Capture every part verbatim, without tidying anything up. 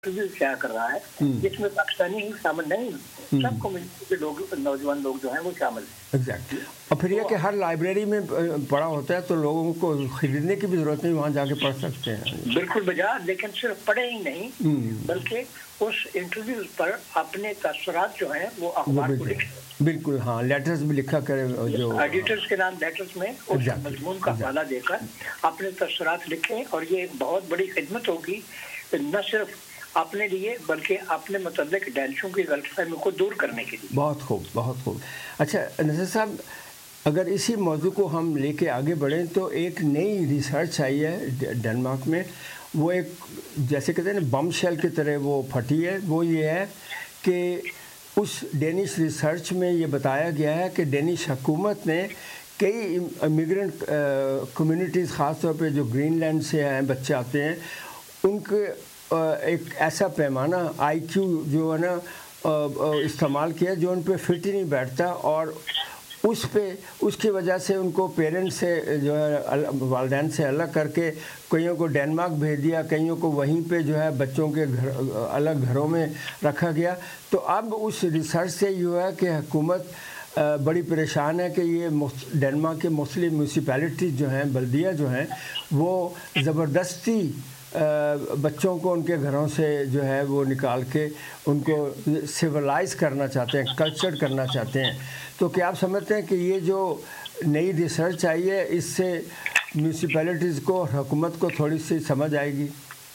بھی شائع کر رہا ہے جس میں پاکستانی ہی شامل نہیں، سب کمیونٹی کے لوگ، نوجوان لوگ جو ہیں وہ شامل ہیں۔ ایگزیکٹلی۔ اور پھر یہ کہ ہر لائبریری میں پڑھا ہوتا ہے تو لوگوں کو خریدنے کی بھی ضرورت نہیں، وہاں جا کے پڑھ سکتے ہیں۔ بالکل بجا، لیکن صرف پڑھے ہی نہیں بلکہ اس انٹرویو پر اپنے تاثرات جو ہیں وہ اخبار کو لکھیں۔ بالکل، ہاں، لیٹرز بھی لکھا کرے، جو ایڈیٹرز کے نام لیٹرز میں اس مضمون کا حوالہ دے کر اپنے تاثرات لکھیں، اور یہ بہت بڑی خدمت ہوگی نہ صرف اپنے لیے بلکہ اپنے متعلق ڈینشوں کی غلط فہمی کو دور کرنے کے لیے۔ بہت خوب، بہت خوب۔ اچھا نذیر صاحب، اگر اسی موضوع کو ہم لے کے آگے بڑھیں تو ایک نئی ریسرچ آئی ہے ڈنمارک میں، وہ ایک جیسے کہتے ہیں نا بم شیل کی طرح وہ پھٹی ہے۔ وہ یہ ہے کہ اس ڈینش ریسرچ میں یہ بتایا گیا ہے کہ ڈینش حکومت نے کئی امیگرنٹ کمیونٹیز، خاص طور پہ جو گرین لینڈ سے ہیں بچے آتے ہیں، ان کے ایک ایسا پیمانہ آئی کیو جو ہے نا استعمال کیا جو ان پہ فٹ ہی نہیں بیٹھتا، اور اس پہ اس کی وجہ سے ان کو پیرنٹس سے جو ہے والدین سے الگ کر کے کئیوں کو ڈنمارک بھیج دیا، کئیوں کو وہیں پہ جو ہے بچوں کے گھر الگ گھروں میں رکھا گیا۔ تو اب اس ریسرچ سے یہ ہوا کہ حکومت بڑی پریشان ہے کہ یہ ڈنمارک کے مختلف میونسپیلٹیز جو ہیں، بلدیہ جو ہیں، وہ زبردستی بچوں کو ان کے گھروں سے جو ہے وہ نکال کے ان کو سیولائز کرنا چاہتے ہیں، کلچرڈ کرنا چاہتے ہیں۔ تو کیا آپ سمجھتے ہیں کہ یہ جو نئی ریسرچ آئی ہے اس سے میونسپیلٹیز کو، حکومت کو تھوڑی سی سمجھ آئے گی؟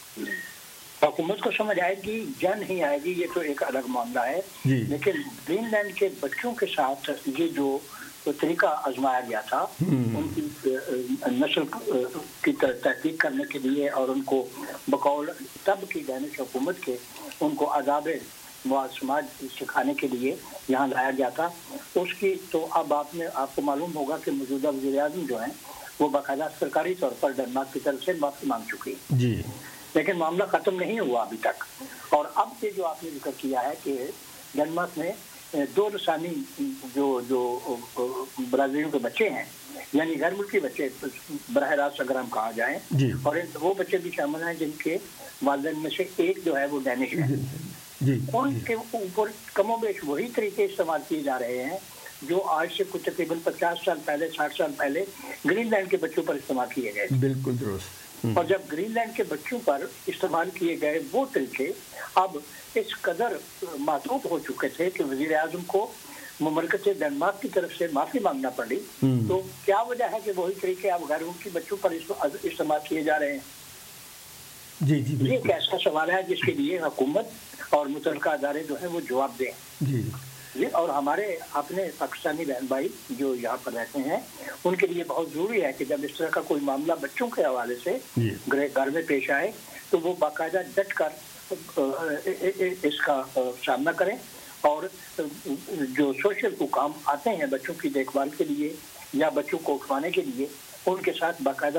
حکومت کو سمجھ آئے گی یا نہیں آئے گی یہ تو ایک الگ معاملہ ہے، لیکن گرین لینڈ کے بچوں کے ساتھ یہ جو طریقہ آزمایا گیا تھا ان کی نسل کی تحقیق کرنے کے لیے اور ان کو بقول تب کی ڈینش حکومت کے ان کو عذاب سماج سکھانے کے لیے یہاں لایا گیا تھا، اس کی تو اب آپ نے آپ کو معلوم ہوگا کہ موجودہ وزیر اعظم جو ہیں وہ باقاعدہ سرکاری طور پر ڈنمارک کی طرف سے معافی مانگ چکی ہے، جی، لیکن معاملہ ختم نہیں ہوا ابھی تک۔ اور اب سے جو آپ نے ذکر کیا ہے کہ ڈنمارک میں دو لسانی جو جو برازیلیوں کے بچے ہیں، یعنی غیر ملکی بچے براہ راست اگر ہم کہا جائیں، جی، اور وہ بچے بھی شامل ہیں جن کے والدین میں سے ایک جو ہے وہ ڈینش ہے، جی، ان کے اوپر کم و بیش وہی طریقے استعمال کیے جا رہے ہیں جو آج سے کچھ تقریباً پچاس سال پہلے، ساٹھ سال پہلے گرین لینڈ کے بچوں پر استعمال کیے گئے۔ بالکل درست۔ اور جب گرین لینڈ کے بچوں پر استعمال کیے گئے وہ طریقے اب اس قدر معطوف ہو چکے تھے کہ وزیر اعظم کو مملکت ڈنمارک کی طرف سے معافی مانگنا پڑی، تو کیا وجہ ہے کہ وہی طریقے اب غیر ملکی بچوں پر استعمال کیے جا رہے ہیں؟ جی جی، یہ ایک ایسا سوال ہے جس کے لیے حکومت اور متعلقہ ادارے جو ہیں وہ جواب دیں۔ جی جی، اور ہمارے اپنے پاکستانی بہن بھائی جو یہاں پر رہتے ہیں ان کے لیے بہت ضروری ہے کہ جب اس طرح کا کوئی معاملہ بچوں کے حوالے سے گھر میں پیش آئے تو وہ باقاعدہ ڈٹ کر اس کا سامنا کریں، اور جو سوشل حکام آتے ہیں بچوں کی دیکھ بھال کے لیے یا بچوں کو اٹھوانے کے لیے ان کے ساتھ باقاعدہ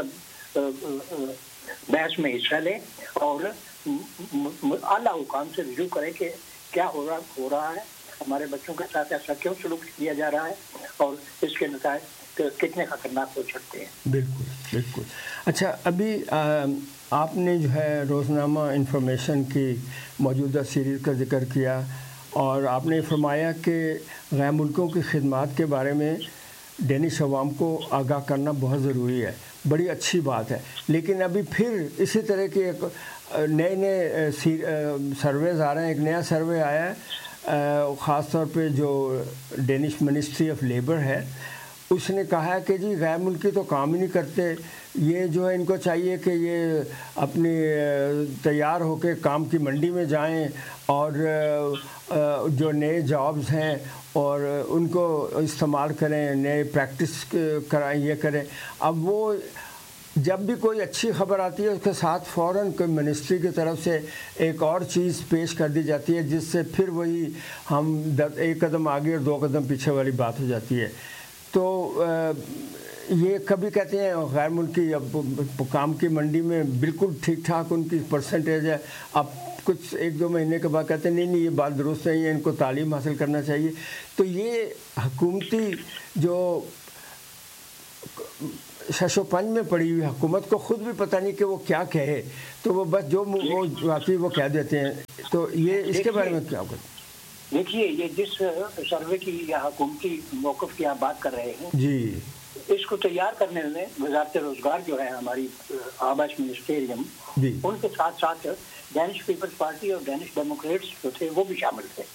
بحث میں حصہ لیں اور اعلیٰ حکام سے رجوع کریں کہ کیا ہو رہا ہو رہا ہے، ہمارے بچوں کے ساتھ ایسا کیوں سلوک کیا جا رہا ہے اور اس کے نتائج کتنے خطرناک ہو سکتے ہیں۔ بالکل بالکل۔ اچھا، ابھی آپ نے جو ہے روزنامہ انفارمیشن کی موجودہ سیریز کا ذکر کیا اور آپ نے فرمایا کہ غیر ملکوں کی خدمات کے بارے میں ڈینش عوام کو آگاہ کرنا بہت ضروری ہے، بڑی اچھی بات ہے، لیکن ابھی پھر اسی طرح کے ایک نئے نئے سرویز آ رہے ہیں۔ ایک نیا سروے آیا ہے خاص طور پہ جو ڈینش منسٹری آف لیبر ہے، اس نے کہا ہے کہ جی غیر ملکی تو کام ہی نہیں کرتے، یہ جو ہے ان کو چاہیے کہ یہ اپنی تیار ہو کے کام کی منڈی میں جائیں اور جو نئے جابز ہیں اور ان کو استعمال کریں، نئے پریکٹس کرائیں، یہ کریں۔ اب وہ جب بھی کوئی اچھی خبر آتی ہے اس کے ساتھ فوراً کوئی منسٹری کی طرف سے ایک اور چیز پیش کر دی جاتی ہے جس سے پھر وہی ہم ایک قدم آگے اور دو قدم پیچھے والی بات ہو جاتی ہے۔ تو یہ کبھی کہتے ہیں غیر ملکی کام کی منڈی میں بالکل ٹھیک ٹھاک ان کی پرسنٹیج ہے، اب کچھ ایک دو مہینے کے بعد کہتے ہیں نہیں نہیں یہ بات درست نہیں ہے، ان کو تعلیم حاصل کرنا چاہیے۔ تو یہ حکومتی جو शशो पंज में पड़ी हुई हुकूमत को खुद भी पता नहीं कि वो क्या कहे, तो वो बस जो वो वाकई वो कह देते हैं। तो ये इसके बारे में क्या होगा? देखिए, ये जिस सर्वे की या हुकूमती मौक़िफ़ की आप बात कर रहे हैं जी, इसको तैयार करने में वजारत रोजगार जो है हमारी आबाश मिनिस्टेरियम, उनके साथ साथ डैनिश पीपल्स पार्टी और डैनिश डेमोक्रेट्स जो थे वो भी शामिल थे।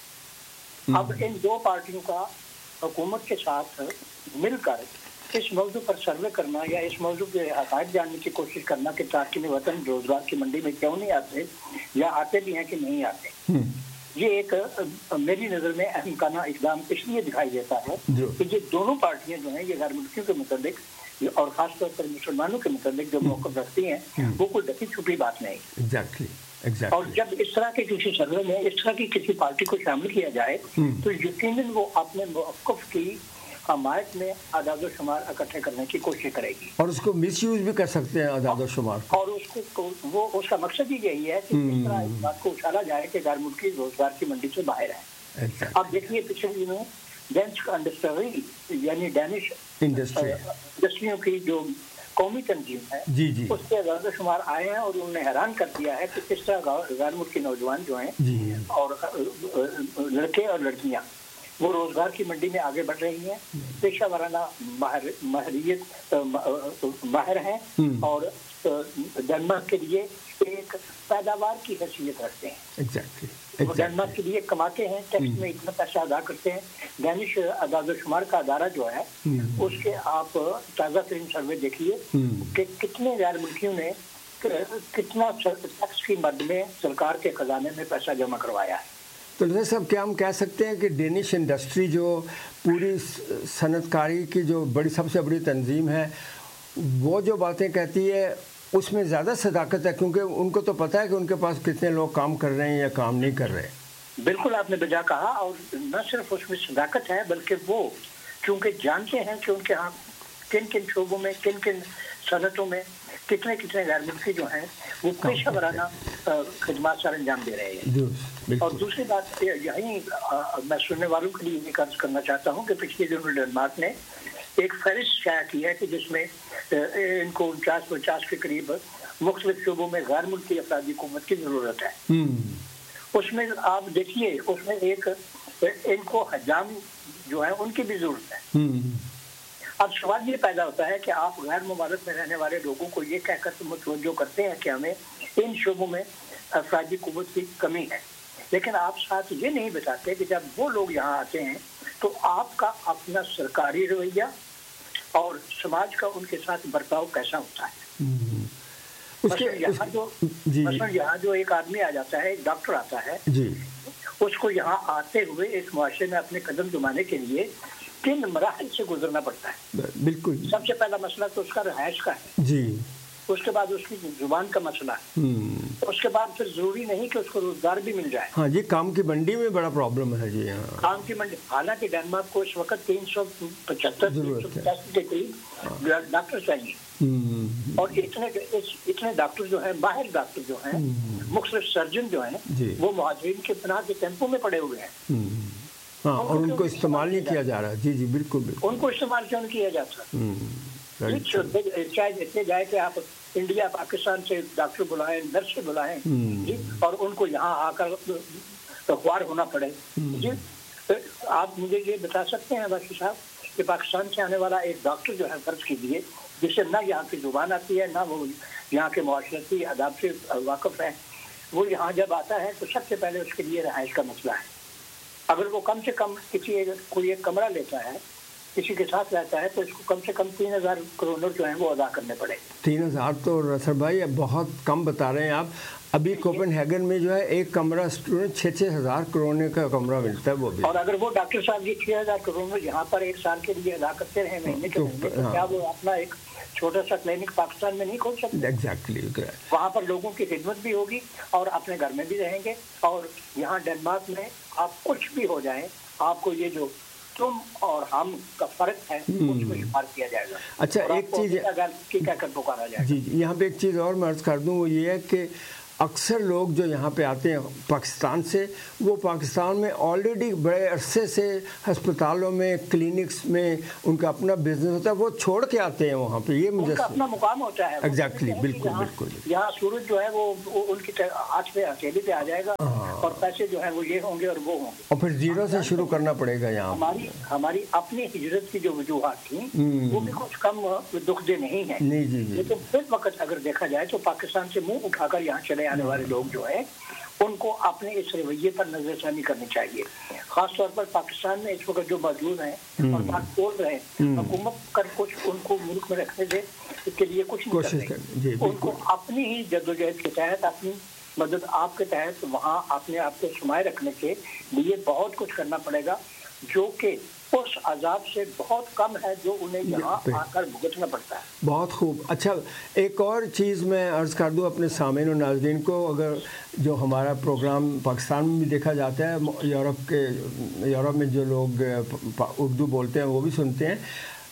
अब इन दो पार्टियों का हुकूमत के साथ मिलकर इस मौजू पर सर्वे करना या इस मौजू के हक़ाइक़ जानने की कोशिश करना कि तारकीन वतन रोजगार की मंडी में क्यों नहीं आते या आते भी हैं कि नहीं आते, ये एक मेरी नज़र में अहमकाना इक़दाम इसलिए दिखाई देता है कि ये दोनों पार्टियां जो हैं ये गैर मुल्कियों के मुताबिक और ख़ासतौर पर मुसलमानों के मुताबिक जो मौक़िफ़ रखती हैं वो कोई ढकी छुपी बात नहीं। एग्जैक्टली एग्जैक्टली और जब इस तरह के किसी सर्वे में इस तरह की किसी पार्टी को शामिल किया जाए तो यकीनन वो अपने मौक़िफ़ की हमायत में आदाद शुमार इकट्ठे करने की कोशिश करेगी और उसको मिस यूज भी कर सकते हैं आदाद शुमार, और उसको वो उसका मकसद ही यही है कि इस तरह इस बात को उछाला जाए कि गैर मुल्की रोजगार की मंडी से बाहर है। अब देखिए, पिछले दिनों डेनिश इंडस्ट्री यानी डैनिश इंडस्ट्री इंडस्ट्रियों की जो कौमी तंजीम है जी जी उसके आदाद शुमार आए हैं और उन्होंने हैरान कर दिया है कि किस तरह गैर मुल्की नौजवान जो हैं और लड़के और लड़कियाँ वो रोजगार की मंडी में आगे बढ़ रही हैं, पेशा वाराना माहिर माहिरियत माहिर हैं और डेनमार्क के लिए एक पैदावार की हैसियत रखते हैं। एग्जैक्टली वो डेनमार्क के लिए कमाते हैं, टैक्स में इतना पैसा अदा करते हैं। डैनिश आदाद शुमार का अदारा जो है उसके आप ताज़ा तरीन सर्वे देखिए कि कितने गैर मुल्कियों ने कितना टैक्स की मद में सरकार के खजाने में पैसा जमा करवाया है। तो जैसे सब क्या हम कह सकते हैं कि डेनिश इंडस्ट्री जो पूरी सनतकारी की जो बड़ी सबसे बड़ी तंजीम है वो जो बातें कहती है उसमें ज़्यादा सदाकत है, क्योंकि उनको तो पता है कि उनके पास कितने लोग काम कर रहे हैं या काम नहीं कर रहे। बिल्कुल आपने बजा कहा, और न सिर्फ उसमें सदाकत है बल्कि वो क्योंकि जानते हैं कि उनके यहाँ किन किन शोबों में किन किन सनतों में कितने कितने गैर मुल्की जो हैं वो पेशा वराना खिदमत सर अंजाम दे रहे हैं। और दूसरी बात यही मैं सुनने वालों के लिए ये अर्ज करना चाहता हूँ कि पिछले दिनों डेनमार्क ने एक फहरिस्त शाया की है कि जिसमें इनको उनचास पचास के करीब मुख्तलिफ शोबों में गैर मुल्की अफरादी हुकूमत की ज़रूरत है। उसमें आप देखिए उसमें एक इनको हजाम जो है उनकी भी ज़रूरत है। अब सवाल ये पैदा होता है कि आप गैर मुमारत में रहने वाले लोगों को ये कहकर मुतवज्जो करते हैं कि हमें इन शोबों में अफरादी कुव्वत की कमी है, लेकिन आप साथ ये नहीं बताते कि जब वो लोग यहाँ आते हैं तो आपका अपना सरकारी रवैया और समाज का उनके साथ बर्ताव कैसा होता है। मसलन यहाँ जो मसलन यहाँ जो एक आदमी आ जाता है, एक डॉक्टर आता है जी, उसको यहाँ आते हुए इस मुआशरे में अपने कदम जमाने के लिए किन मराहल से गुजरना पड़ता है। बिल्कुल, सबसे पहला मसला तो उसका रहायश का है जी, उसके बाद उसकी जुबान का मसला है, उसके बाद फिर जरूरी नहीं कि उसको रोजगार भी मिल जाए। हाँ जी, काम की मंडी में बड़ा प्रॉब्लम है जी। हाँ, काम की मंडी, हालांकि डेनमार्क को इस वक्त तीन सौ पचहत्तर तीन सौ पचासी के करीब डॉक्टर चाहिए और इतने इतने डॉक्टर जो है बाहर डॉक्टर जो है मुख्तलिफ सर्जन जो है वो मुहाजिरीन के पनाह के कैंपों में पड़े हुए हैं। हाँ, और उनको इस्तेमाल नहीं किया जा रहा। जी जी बिल्कुल बिल्कुल, उनको इस्तेमाल क्यों नहीं किया जाता। चाहे देखते जाए कि आप इंडिया पाकिस्तान से डॉक्टर बुलाएं, नर्स बुलाएं जी, और उनको यहाँ आकर अखबार होना पड़े जी। आप मुझे ये बता सकते हैं बाकी साहब कि पाकिस्तान से आने वाला एक डॉक्टर जो है फर्ज कीजिए जिससे ना यहाँ की जुबान आती है ना वो यहाँ के मुआशरती आदाब से वाकिफ है, वो यहाँ जब आता है तो सबसे पहले उसके लिए रहायश का मसला है। अगर वो कम से कम किसी कोई एक कमरा लेता है किसी के साथ रहता है तो इसको कम से कम तीन हजार करोड़ जो है वो अदा करने पड़े। तीन हजार तो रसर भाई बहुत कम बता रहे हैं आप। अभी कोपेनहेगन में जो है एक कमरा स्टूडेंट छः छः हजार करोड़ का कमरा मिलता है वो भी। और अगर वो डॉक्टर साहब ये छः हजार करोड़ यहाँ पर एक साल के लिए अदा करते रहे महीने के महीने तो क्या वो अपना एक छोटा सा क्लिनिक पाकिस्तान में नहीं खोल सकते। एग्जैक्टली, वहाँ पर लोगों की खिदमत भी होगी और अपने घर में भी रहेंगे। और यहाँ डेनमार्क में आप कुछ भी हो जाए आपको ये जो तुम और हम का फर्क है उसको शुमार किया जाएगा। अच्छा, एक चीज़ क्या कर पुकारा जाएगा जी, यहाँ पे एक चीज़ और मैं अर्ज कर दूँ वो ये है कि اکثر لوگ جو یہاں پہ آتے ہیں پاکستان سے، وہ پاکستان میں آلریڈی بڑے عرصے سے ہسپتالوں میں، کلینکس میں ان کا اپنا بزنس ہوتا ہے، وہ چھوڑ کے آتے ہیں وہاں پہ. یہ مجھے اپنا مقام ہوتا ہے. ایگزیکٹلی، بالکل بالکل. یہاں سورج جو ہے وہ ان کی آنکھ پہ اکیلے پہ آ جائے گا اور پیسے جو ہے وہ یہ ہوں گے اور وہ ہوں گے، اور پھر زیرو سے شروع کرنا پڑے گا. یہاں ہماری ہماری اپنی ہجرت کی جو وجوہات تھیں وہ بھی کچھ کم دکھ دہ نہیں ہیں. لیکن پھر وقت اگر دیکھا جائے تو پاکستان سے منہ اٹھا کر یہاں چلے آنے والے لوگ جو ہے ان کو اپنے اس رویے پر نظر ثانی کرنی چاہیے. خاص طور پر پاکستان میں اس وقت جو موجود ہیں اور بات بول رہے ہیں، حکومت کر کچھ ان کو ملک میں رکھنے سے اس کے لیے کچھ نہیں کرتے. ان کو اپنی ہی جدوجہد کے تحت، اپنی مدد آپ کے تحت وہاں اپنے آپ کو سمائے رکھنے کے لیے بہت کچھ کرنا پڑے گا، جو کہ اس عذاب سے بہت کم ہے جو انہیں یہاں آ کر بھگتنا پڑتا ہے. بہت خوب. اچھا، ایک اور چیز میں عرض کر دوں اپنے سامعین و ناظرین کو، اگر جو ہمارا پروگرام پاکستان میں بھی دیکھا جاتا ہے، یورپ کے یورپ میں جو لوگ اردو بولتے ہیں وہ بھی سنتے ہیں،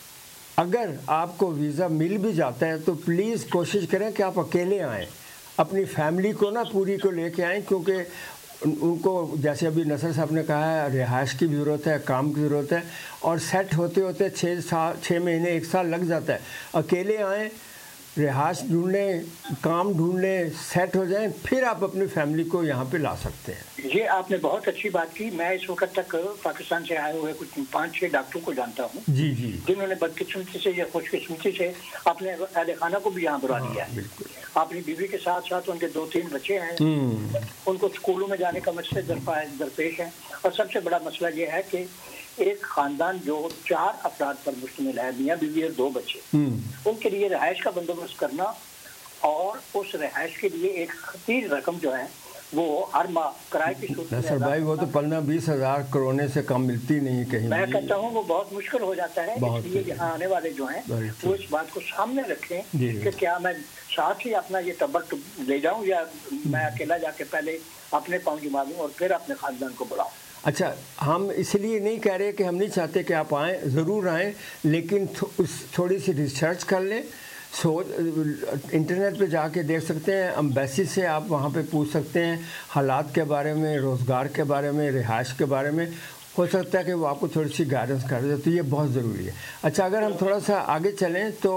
اگر آپ کو ویزا مل بھی جاتا ہے تو پلیز کوشش کریں کہ آپ اکیلے آئیں، اپنی فیملی کو نہ پوری کو لے کے آئیں، کیونکہ ان کو جیسے ابھی نصر صاحب نے کہا ہے رہائش کی بھی ضرورت ہے، کام کی ضرورت ہے، اور سیٹ ہوتے ہوتے چھ سال چھ مہینے ایک سال لگ جاتا ہے. اکیلے آئیں، رہائش ڈھونڈ لیں، کام ڈھونڈ لیں، سیٹ ہو جائیں، پھر آپ اپنی فیملی کو یہاں پہ لا سکتے ہیں. یہ آپ نے بہت اچھی بات کی. میں اس وقت تک پاکستان سے آئے ہوئے کچھ پانچ چھ ڈاکٹروں کو جانتا ہوں جی جی جنہوں نے بدقسمتی سے یا خوش قسمتی سے اپنے اہل خانہ کو بھی یہاں بلا لیا ہے. اپنی بیوی کے ساتھ ساتھ ان کے دو تین بچے ہیں، ان کو اسکولوں میں جانے کا مسئلہ درپیش ہے. اور سب سے بڑا مسئلہ یہ ہے کہ ایک خاندان جو چار افراد پر مشتمل ہے، میاں بیوی اور دو بچے، ان کے لیے رہائش کا بندوبست کرنا اور اس رہائش کے لیے ایک خطیر رقم جو ہے وہ ہر ماہ کرائے کی صورت میں. نصر بھائی وہ تو پلنا بیس ہزار کروڑے سے کم ملتی نہیں کہیں. میں کہتا ہوں وہ بہت مشکل ہو جاتا ہے. اس لیے یہاں آنے والے جو ہیں وہ اس بات کو سامنے رکھیں کہ کیا میں ساتھ ہی اپنا یہ تبر لے جاؤں یا میں اکیلا جا کے پہلے اپنے پاؤں جما دوں اور پھر اپنے خاندان کو بلاؤں. اچھا، ہم اس لیے نہیں کہہ رہے کہ ہم نہیں چاہتے کہ آپ آئیں، ضرور آئیں، لیکن تھوڑی سی ریسرچ کر لیں. سو انٹرنیٹ پہ جا کے دیکھ سکتے ہیں، امبیسی سے آپ وہاں پہ پوچھ سکتے ہیں حالات کے بارے میں، روزگار کے بارے میں، رہائش کے بارے میں. ہو سکتا ہے کہ وہ آپ کو تھوڑی سی گائیڈنس کر دے، تو یہ بہت ضروری ہے. اچھا، اگر ہم تھوڑا سا آگے چلیں تو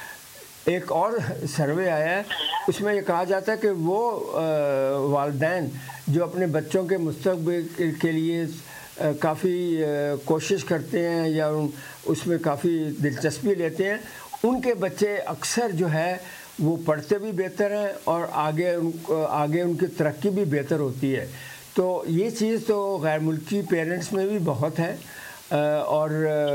ایک اور سروے آیا ہے، اس میں یہ کہا جاتا ہے کہ وہ والدین جو اپنے بچوں کے مستقبل کے لیے کافی کوشش کرتے ہیں یا اس میں کافی دلچسپی لیتے ہیں، ان کے بچے اکثر جو ہے وہ پڑھتے بھی بہتر ہیں اور آگے ان آگے ان کی ترقی بھی بہتر ہوتی ہے. تو یہ چیز تو غیر ملکی پیرنٹس میں بھی بہت ہے. اور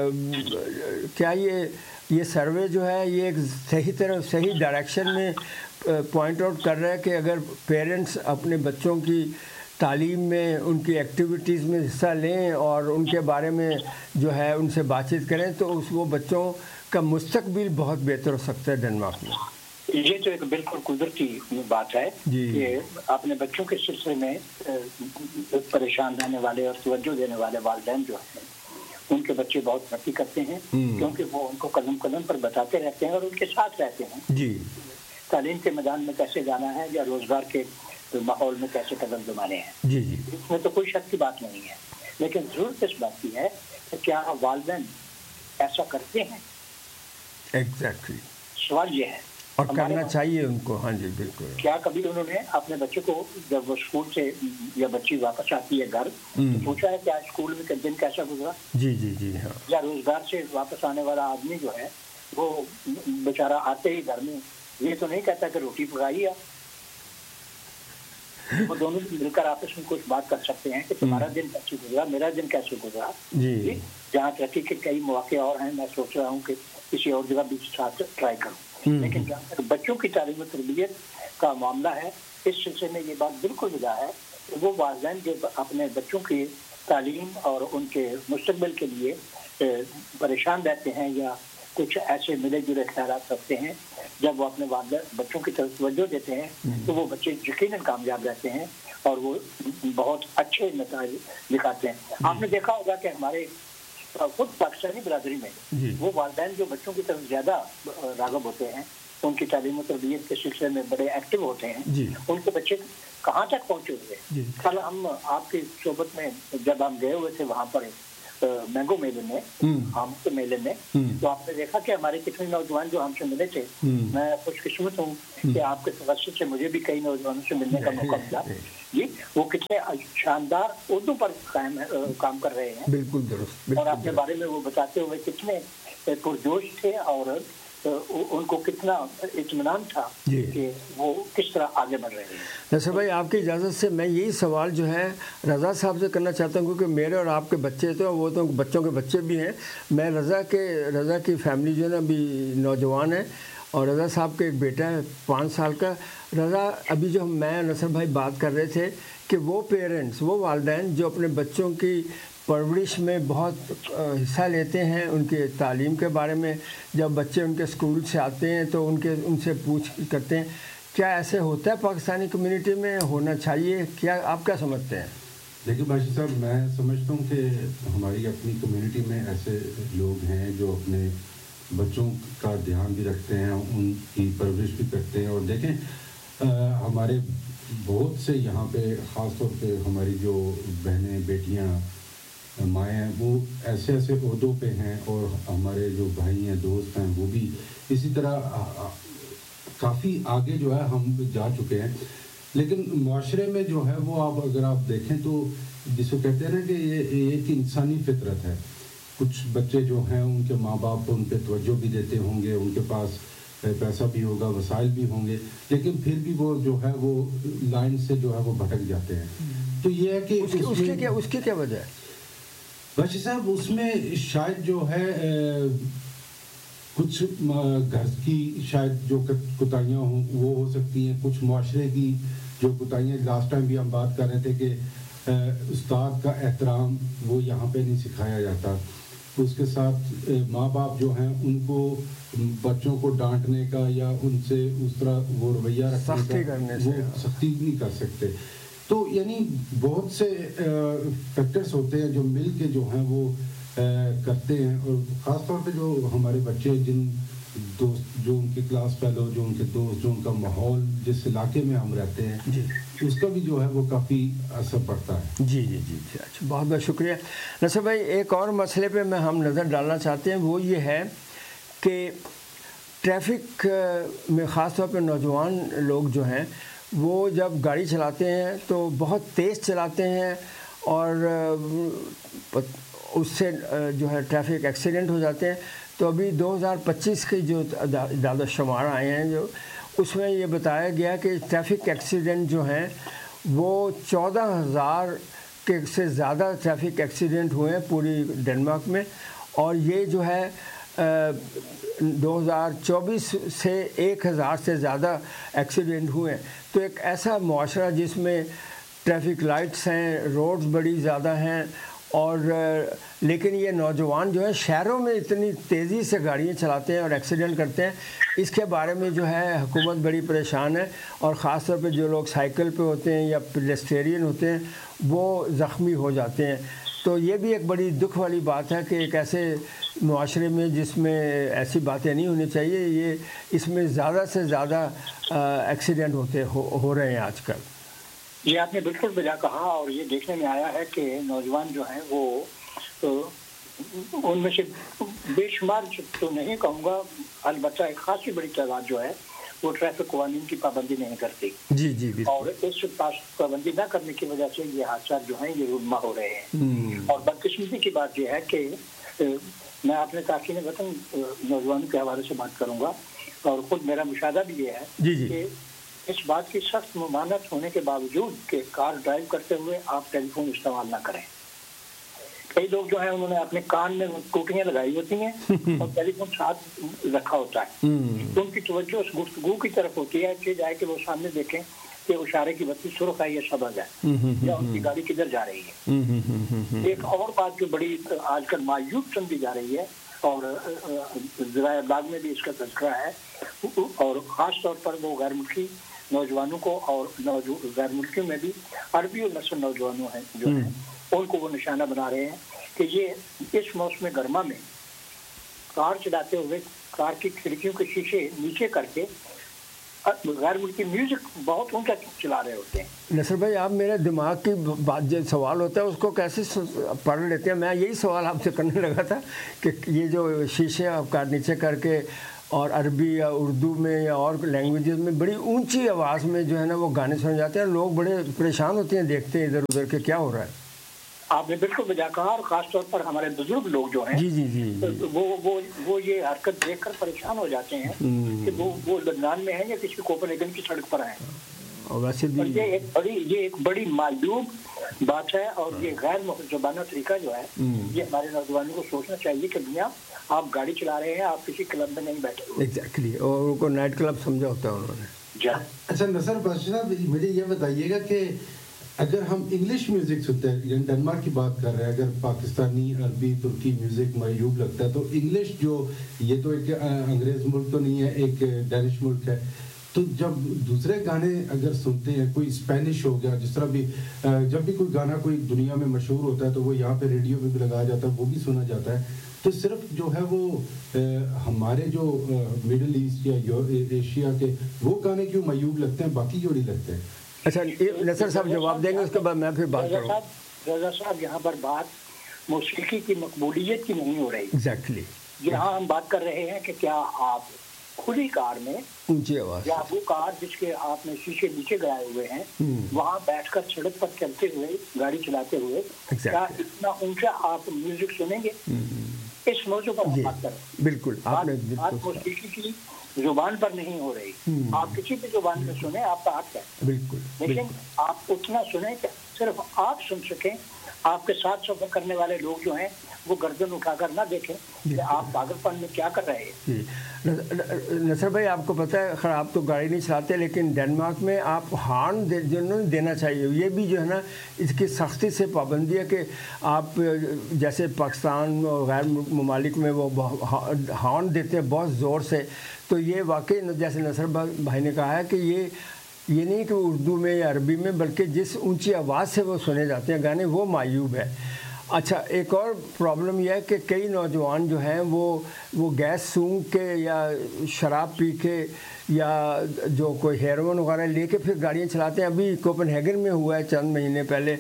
کیا یہ یہ سروے جو ہے یہ ایک صحیح طرح صحیح ڈائریکشن میں پوائنٹ آؤٹ کر رہا ہے کہ اگر پیرنٹس اپنے بچوں کی تعلیم میں، ان کی ایکٹیویٹیز میں حصہ لیں اور ان کے بارے میں جو ہے ان سے بات چیت کریں تو اس وہ بچوں کا مستقبل بہت بہتر ہو سکتا ہے ڈنمارک میں. یہ تو ایک بالکل قدرتی بات ہے کہ اپنے بچوں کے سلسلے میں پریشان رہنے والے اور توجہ دینے والے والدین جو ہیں ان کے بچے بہت ترقی کرتے ہیں، کیونکہ وہ ان کو قدم قدم پر بتاتے رہتے ہیں اور ان کے ساتھ رہتے ہیں. جی، تعلیم کے میدان میں کیسے جانا ہے یا روزگار کے ماحول میں کیسے قدم جمانے ہیں. جی جی اس میں تو کوئی شک کی بات نہیں ہے، لیکن ضرورت اس بات کی ہے کہ کیا والدین ایسا کرتے ہیں. ایگزیکٹلی سوال یہ ہے اور کرنا چاہیے ان کو. ہاں جی بالکل. کیا کبھی انہوں نے اپنے بچے کو جب وہ اسکول سے یا بچی واپس آتی ہے گھر تو پوچھا ہے کہ آج اسکول میں دن کیسا گزرا؟ جی جی جی ہاں. یا روزگار سے واپس آنے والا آدمی جو ہے وہ بیچارہ آتے ہی گھر میں یہ تو نہیں کہتا کہ روٹی پکائی ہے. وہ دونوں مل کر آپس میں کچھ بات کر سکتے ہیں کہ تمہارا دن کیسے گزرا، میرا دن کیسے گزرا. جی جہاں ترقی کے کئی مواقع اور ہیں، میں سوچ رہا ہوں کہ کسی اور جگہ بھی ساتھ ٹرائی کروں. لیکن جہاں تک بچوں کی تعلیم و تربیت کا معاملہ ہے اس سلسلے میں یہ بات بالکل وجہ ہے کہ وہ والدین جو اپنے بچوں کی تعلیم اور ان کے مستقبل کے لیے پریشان رہتے ہیں یا کچھ ایسے ملے جلے خیالات رکھتے ہیں، جب وہ اپنے والدین بچوں کی طرف توجہ دیتے ہیں تو وہ بچے یقیناً کامیاب رہتے ہیں اور وہ بہت اچھے نتائج دکھاتے ہیں. آپ نے دیکھا ہوگا کہ ہمارے خود پاکستانی برادری میں وہ والدین جو بچوں کی طرف زیادہ راغب ہوتے ہیں ان کی تعلیم و تربیت کے سلسلے میں بڑے ایکٹیو ہوتے ہیں، ان کے بچے کہاں تک پہنچے ہوئے. کل ہم آپ کی صحبت میں جب ہم گئے ہوئے تھے وہاں پر مینگو میلے میں، آم کے میلے میں، تو آپ نے دیکھا کہ ہمارے کتنے نوجوان جو ہم سے ملے تھے. میں خوش قسمت ہوں کہ آپ کے توسط سے مجھے بھی کئی نوجوانوں سے ملنے کا موقع ملا. جی وہ کتنے شاندار اردو پر قائم کام کر رہے ہیں. بالکل درست. اور آپ کے بارے میں وہ بتاتے ہوئے کتنے پرجوش تھے اور ان کو کتنا اطمینان تھا کہ وہ کس طرح آگے بڑھ رہے ہیں. نصر بھائی آپ کی اجازت سے میں یہی سوال جو ہے رضا صاحب سے کرنا چاہتا ہوں، کیونکہ میرے اور آپ کے بچے تو وہ تو بچوں کے بچے بھی ہیں. میں رضا کے رضا کی فیملی جو ہے نا ابھی نوجوان ہے، اور رضا صاحب کے ایک بیٹا ہے پانچ سال کا. رضا ابھی جو میں نصر بھائی بات کر رہے تھے کہ وہ پیرنٹس، وہ والدین جو اپنے بچوں کی پرورش میں بہت حصہ لیتے ہیں، ان کے تعلیم کے بارے میں جب بچے ان کے اسکول سے آتے ہیں تو ان کے ان سے پوچھ کرتے ہیں. کیا ایسے ہوتا ہے پاکستانی کمیونٹی میں؟ ہونا چاہیے کیا؟ آپ کیا سمجھتے ہیں؟ دیکھیے باشی صاحب، میں سمجھتا ہوں کہ ہماری اپنی کمیونٹی میں ایسے لوگ ہیں جو اپنے بچوں کا دھیان بھی رکھتے ہیں، ان کی پرورش بھی کرتے ہیں. اور دیکھیں ہمارے بہت سے یہاں پہ خاص طور پہ ہماری جو بہنیں بیٹیاں مائیں ہیں وہ ایسے ایسے عہدوں پہ ہیں، اور ہمارے جو بھائی ہیں دوست ہیں وہ بھی اسی طرح کافی آگے جو ہے ہم جا چکے ہیں. لیکن معاشرے میں جو ہے وہ آپ اگر آپ دیکھیں تو جس کو کہتے ہیں نا کہ یہ ایک انسانی فطرت ہے. کچھ بچے جو ہیں ان کے ماں باپ ان پہ توجہ بھی دیتے ہوں گے، ان کے پاس پیسہ بھی ہوگا، وسائل بھی ہوں گے، لیکن پھر بھی وہ جو ہے وہ لائن سے جو ہے وہ بھٹک جاتے ہیں. تو یہ ہے کہ اس کی کیا اس کی کیا وجہ ہے باشی صاحب؟ اس میں شاید جو ہے کچھ گھر کی شاید جو کوتاہیاں ہوں وہ ہو سکتی ہیں، کچھ معاشرے کی جو کوتاہیاں. لاسٹ ٹائم بھی ہم بات کر رہے تھے کہ استاد کا احترام وہ یہاں پہ نہیں سکھایا جاتا. اس کے ساتھ ماں باپ جو ہیں ان کو بچوں کو ڈانٹنے کا یا ان سے اس طرح وہ رویہ رکھنے کا وہ سختی نہیں کر سکتے. تو یعنی بہت سے فیکٹرز ہوتے ہیں جو مل کے جو ہیں وہ کرتے ہیں. اور خاص طور پہ جو ہمارے بچے جن دوست جو ان کے کلاس فیلو، جو ان کے دوست، جو ان کا ماحول جس علاقے میں ہم رہتے ہیں جی اس کا بھی جو ہے وہ کافی اثر پڑتا ہے. جی جی جی جی اچھا بہت بہت شکریہ نصر بھائی. ایک اور مسئلے پہ میں ہم نظر ڈالنا چاہتے ہیں، وہ یہ ہے کہ ٹریفک میں خاص طور پہ نوجوان لوگ جو ہیں وہ جب گاڑی چلاتے ہیں تو بہت تیز چلاتے ہیں، اور اس سے جو ہے ٹریفک ایکسیڈنٹ ہو جاتے ہیں. تو ابھی دو ہزار پچیس کے جو اعداد و شمار آئے ہیں جو اس میں یہ بتایا گیا کہ ٹریفک ایکسیڈنٹ جو ہیں وہ چودہ ہزار کے سے زیادہ ٹریفک ایکسیڈنٹ ہوئے ہیں پوری ڈنمارک میں. اور یہ جو ہے دو ہزار چوبیس سے ایک ہزار سے زیادہ ایکسیڈنٹ ہوئے ہیں. تو ایک ایسا معاشرہ جس میں ٹریفک لائٹس ہیں، روڈز بڑی زیادہ ہیں، اور لیکن یہ نوجوان جو ہے شہروں میں اتنی تیزی سے گاڑیاں چلاتے ہیں اور ایکسیڈنٹ کرتے ہیں، اس کے بارے میں جو ہے حکومت بڑی پریشان ہے. اور خاص طور پہ جو لوگ سائیکل پہ ہوتے ہیں یا پیڈسٹرین ہوتے ہیں وہ زخمی ہو جاتے ہیں. تو یہ بھی ایک بڑی دکھ والی بات ہے کہ ایک ایسے معاشرے میں جس میں ایسی باتیں نہیں ہونی چاہیے، یہ اس میں زیادہ سے زیادہ ایکسیڈنٹ ہوتے ہو رہے ہیں آج کل. یہ آپ نے بالکل بجا کہا. اور یہ دیکھنے میں آیا ہے کہ نوجوان جو ہیں وہ ان میں سے بے شمار تو نہیں کہوں گا، البتہ ایک خاصی بڑی تعداد جو ہے وہ ٹریفک قوانین کی پابندی نہیں کرتی. جی جی اور اس پابندی نہ کرنے کی وجہ سے یہ حادثات جو ہیں یہ رونما ہو رہے ہیں. اور بدقسمتی کی بات یہ ہے کہ میں اپنے تارکین وطن نوجوانوں کے حوالے سے بات کروں گا، اور خود میرا مشاہدہ بھی یہ ہے کہ اس بات کی سخت ممانعت ہونے کے باوجود کہ کار ڈرائیو کرتے ہوئے آپ ٹیلی فون استعمال نہ کریں. کئی لوگ جو ہیں انہوں نے اپنے کان میں ٹوٹیاں لگائی ہوتی ہیں اور ٹیلی فون ساتھ رکھا ہوتا ہے. تو ان کی توجہ اس گفتگو کی طرف ہوتی ہے کہ جائے کہ وہ سامنے دیکھیں کہ اشارے کی بتی سرخ ہے یا سبز ہے یا ان کی گاڑی کدھر جا رہی ہے. ایک اور بات جو بڑی آج کل مایوس سمجھی جا رہی ہے اور ذرائع ابلاغ میں بھی اس کا تذکرہ ہے، اور خاص طور پر وہ غیر ملکی نوجوانوں کو اور غیر ملکیوں میں بھی عربی اور نسل نوجوانوں ہیں جو ہیں ان کو وہ نشانہ بنا رہے ہیں کہ یہ اس موسم گرما میں کار چلاتے ہوئے कार की खिड़कियों के शीशे नीचे करके गैर मुल्की म्यूजिक बहुत ऊंचा चला रहे होते हैं। नसर भाई, आप मेरे दिमाग की बात जो सवाल होता है उसको कैसे पढ़ लेते हैं? मैं यही सवाल आपसे करने लगा था कि ये जो शीशे आप कार नीचे करके और अरबी या उर्दू में या और लैंग्वेजेस में बड़ी ऊंची आवाज़ में जो है ना वो गाने सुने जाते हैं, लोग बड़े परेशान होते हैं देखते हैं इधर उधर के क्या हो रहा है। आपने बिल्कुल बजा कहा, और खासतौर पर हमारे बुजुर्ग लोग जो हैं जी जी जी, जी। तो वो वो वो ये हरकत देखकर परेशान हो जाते हैं कि वो वो लंदन में है या किसी कोपेनहेगन की सड़क पर हैं। और वैसे भी ये एक बड़ी ये एक बड़ी मायूब बात है, और ये गैर मुहज़्ज़बाना तरीका जो है ये हमारे नौजवानों को सोचना चाहिए कि भैया आप गाड़ी चला रहे हैं, आप किसी क्लब में नहीं बैठे। एग्जैक्टली, और उनको नाइट क्लब समझा होता है उन्होंने। अच्छा नसर बादशाह, मुझे ये बताइएगा कि अगर हम इंग्लिश म्यूज़िक सुनते हैं, डेनमार्क की बात कर रहे हैं, अगर पाकिस्तानी, अरबी, तुर्की म्यूज़िक मयूब लगता है, तो इंग्लिश जो ये तो एक अंग्रेज़ मुल्क तो नहीं है, एक डेनिश मुल्क है, तो जब दूसरे गाने अगर सुनते हैं, कोई स्पेनिश हो गया, जिस तरह भी जब भी कोई गाना कोई दुनिया में मशहूर होता है तो वो यहाँ पे रेडियो में भी लगाया जाता है, वो भी सुना जाता है, तो सिर्फ जो है वो आ, हमारे जो मिडिल ईस्ट या एशिया के वो गाने क्यों मयूब लगते हैं, बाकी क्यों नहीं लगते हैं? अच्छा, नसर साहब जवाब देंगे, उसके बाद मैं फिर बात करूँगा। रज़ा साहब, यहाँ पर बात मौसीकी की मकबूलियत की नहीं हो रही। एग्जैक्टली, यहाँ हम बात कर रहे हैं कि क्या आप खुली कार में ऊंची आवाज, या वो कार जिसके आपने शीशे नीचे गड़ाए हुए हैं वहाँ बैठकर सड़क पर चलते हुए, गाड़ी चलाते हुए क्या इतना ऊंचा आप म्यूजिक सुनेंगे? इस मौजू पर हम बात करें। बिल्कुल, आपने बात मौसीकी की जुबान पर नहीं हो रही, आप किसी भी जुबान में सुने, आपका हक है, बिल्कुल, लेकिन आप उतना सुने कि सिर्फ आप सुन सकें, आपके साथ सफर करने वाले लोग जो हैं वो गर्दन उठाकर ना देखें कि आप पागलपन में क्या कर रहे हैं। नसर भाई, आपको पता है, खैर आप तो गाड़ी नहीं चलाते, लेकिन डेनमार्क में आप हॉर्न दे, देना चाहिए। ये भी जो है ना इसकी सख्ती से पाबंदी है कि आप जैसे पाकिस्तान और गैर ममालिक में वो हॉर्न देते हैं बहुत ज़ोर से, तो ये वाकई जैसे नसर भाई ने कहा है कि ये ये नहीं कि उर्दू में या अरबी में, बल्कि जिस ऊंची आवाज़ से वो सुने जाते हैं गाने वो मायूब है। अच्छा, एक और प्रॉब्लम यह है कि कई नौजवान जो हैं वो वो गैस सूंघ के या शराब पी के या जो कोई हेरोइन वगैरह लेके फिर गाड़ियाँ चलाते हैं। अभी कोपेनहेगन में हुआ है चंद महीने पहले,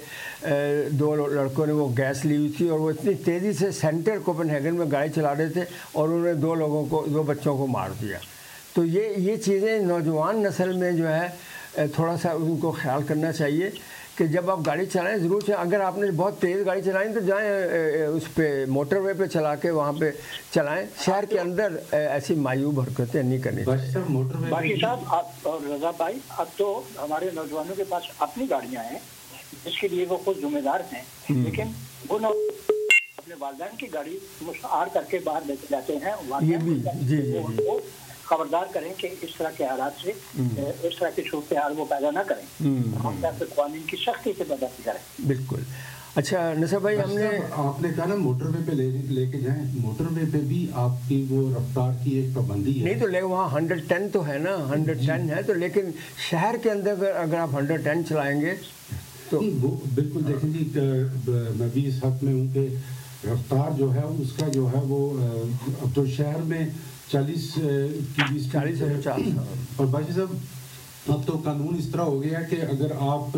दो लड़कों ने वो गैस ली हुई थी और वो इतनी तेज़ी से सेंटर कोपेनहेगन में गाड़ी चला रहे थे और उन्होंने दो लोगों को दो बच्चों को मार दिया। तो ये ये चीज़ें नौजवान नस्ल में जो है थोड़ा सा उनको ख्याल करना चाहिए कि जब आप गाड़ी चलाएं ज़रूर से, अगर आपने बहुत तेज़ गाड़ी चलाई तो जाएं उस पे मोटर वे पे चला के वहाँ पे चलाएं। शहर के अंदर ऐसी मायूब हरकतें नहीं करनी चाहिए। बाकी साहब आप और रज़ा भाई, अब तो हमारे नौजवानों के पास अपनी गाड़ियाँ हैं जिसके लिए वो खुद जिम्मेदार हैं, लेकिन वो अपने वालिदैन की गाड़ी मुस्तार करके बाहर लेके जाते हैं। ये भी जी जी खबरदार करें कि इस तरह के हालात से इस तरह की सूरत हाल वो पैदा ना करें, हम कानून की सख्ती से पैदा करें। बिल्कुल। अच्छा नसर भाई, हमने आपने कहा ना मोटरवे पे ले लेके जाएं, मोटरवे पे भी आपकी वो रफ्तार की एक पाबंदी है। नहीं तो ले वहाँ हंड्रेड टेन तो है ना, हंड्रेड टेन है तो, लेकिन शहर के अंदर अगर आप हंड्रेड टेन चलाएंगे तो वो बिल्कुल देखें जी, मैं भी इस हक में हूँ कि रफ्तार जो है उसका जो है वो अब तो शहर में चालीस की बीस चालीस से पचास। और बाकी साहब अब तो कानून इस तरह हो गया कि अगर आप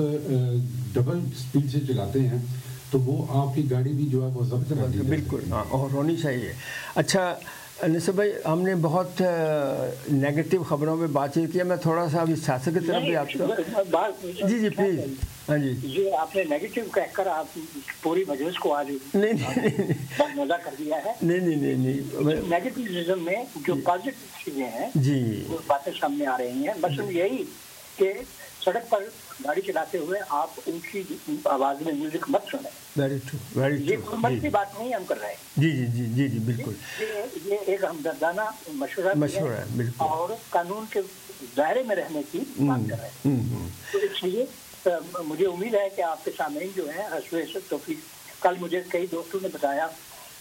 डबल स्पीड से चलाते हैं तो वो आपकी गाड़ी भी जो है वो जब्त कर दी जाती है। बिल्कुल, हाँ, और होनी चाहिए। अच्छा नसर भाई, हमने बहुत नेगेटिव खबरों पे बातचीत किया, मैं थोड़ा सा अभी सियासत की तरफ भी आपको जी जी प्लीज़। हाँ जी, ये आपने नेगेटिव कहकर आप पूरी मजलिस को आज नहीं नहीं मजा कर दिया है। नहीं नहीं नहीं नहीं नेगेटिविज्म में जो पॉजिटिव चीजें हैं जी वो बातें सामने आ रही हैं। बस यही कि सड़क पर गाड़ी चलाते हुए आप उनकी आवाज में म्यूजिक मत सुने। Very true, very true. ये हुकूमत की बात नहीं हम कर रहे हैं। जी जी जी जी जी बिल्कुल, ये ये एक हमदर्दाना मशवरा मशवरा है, बिल्कुल, और कानून के दायरे में रहने की बात कर रहे हैं। तो इसलिए मुझे उम्मीद है कि आपके सामने जो है हसवे तौफीक, कल मुझे कई दोस्तों ने बताया,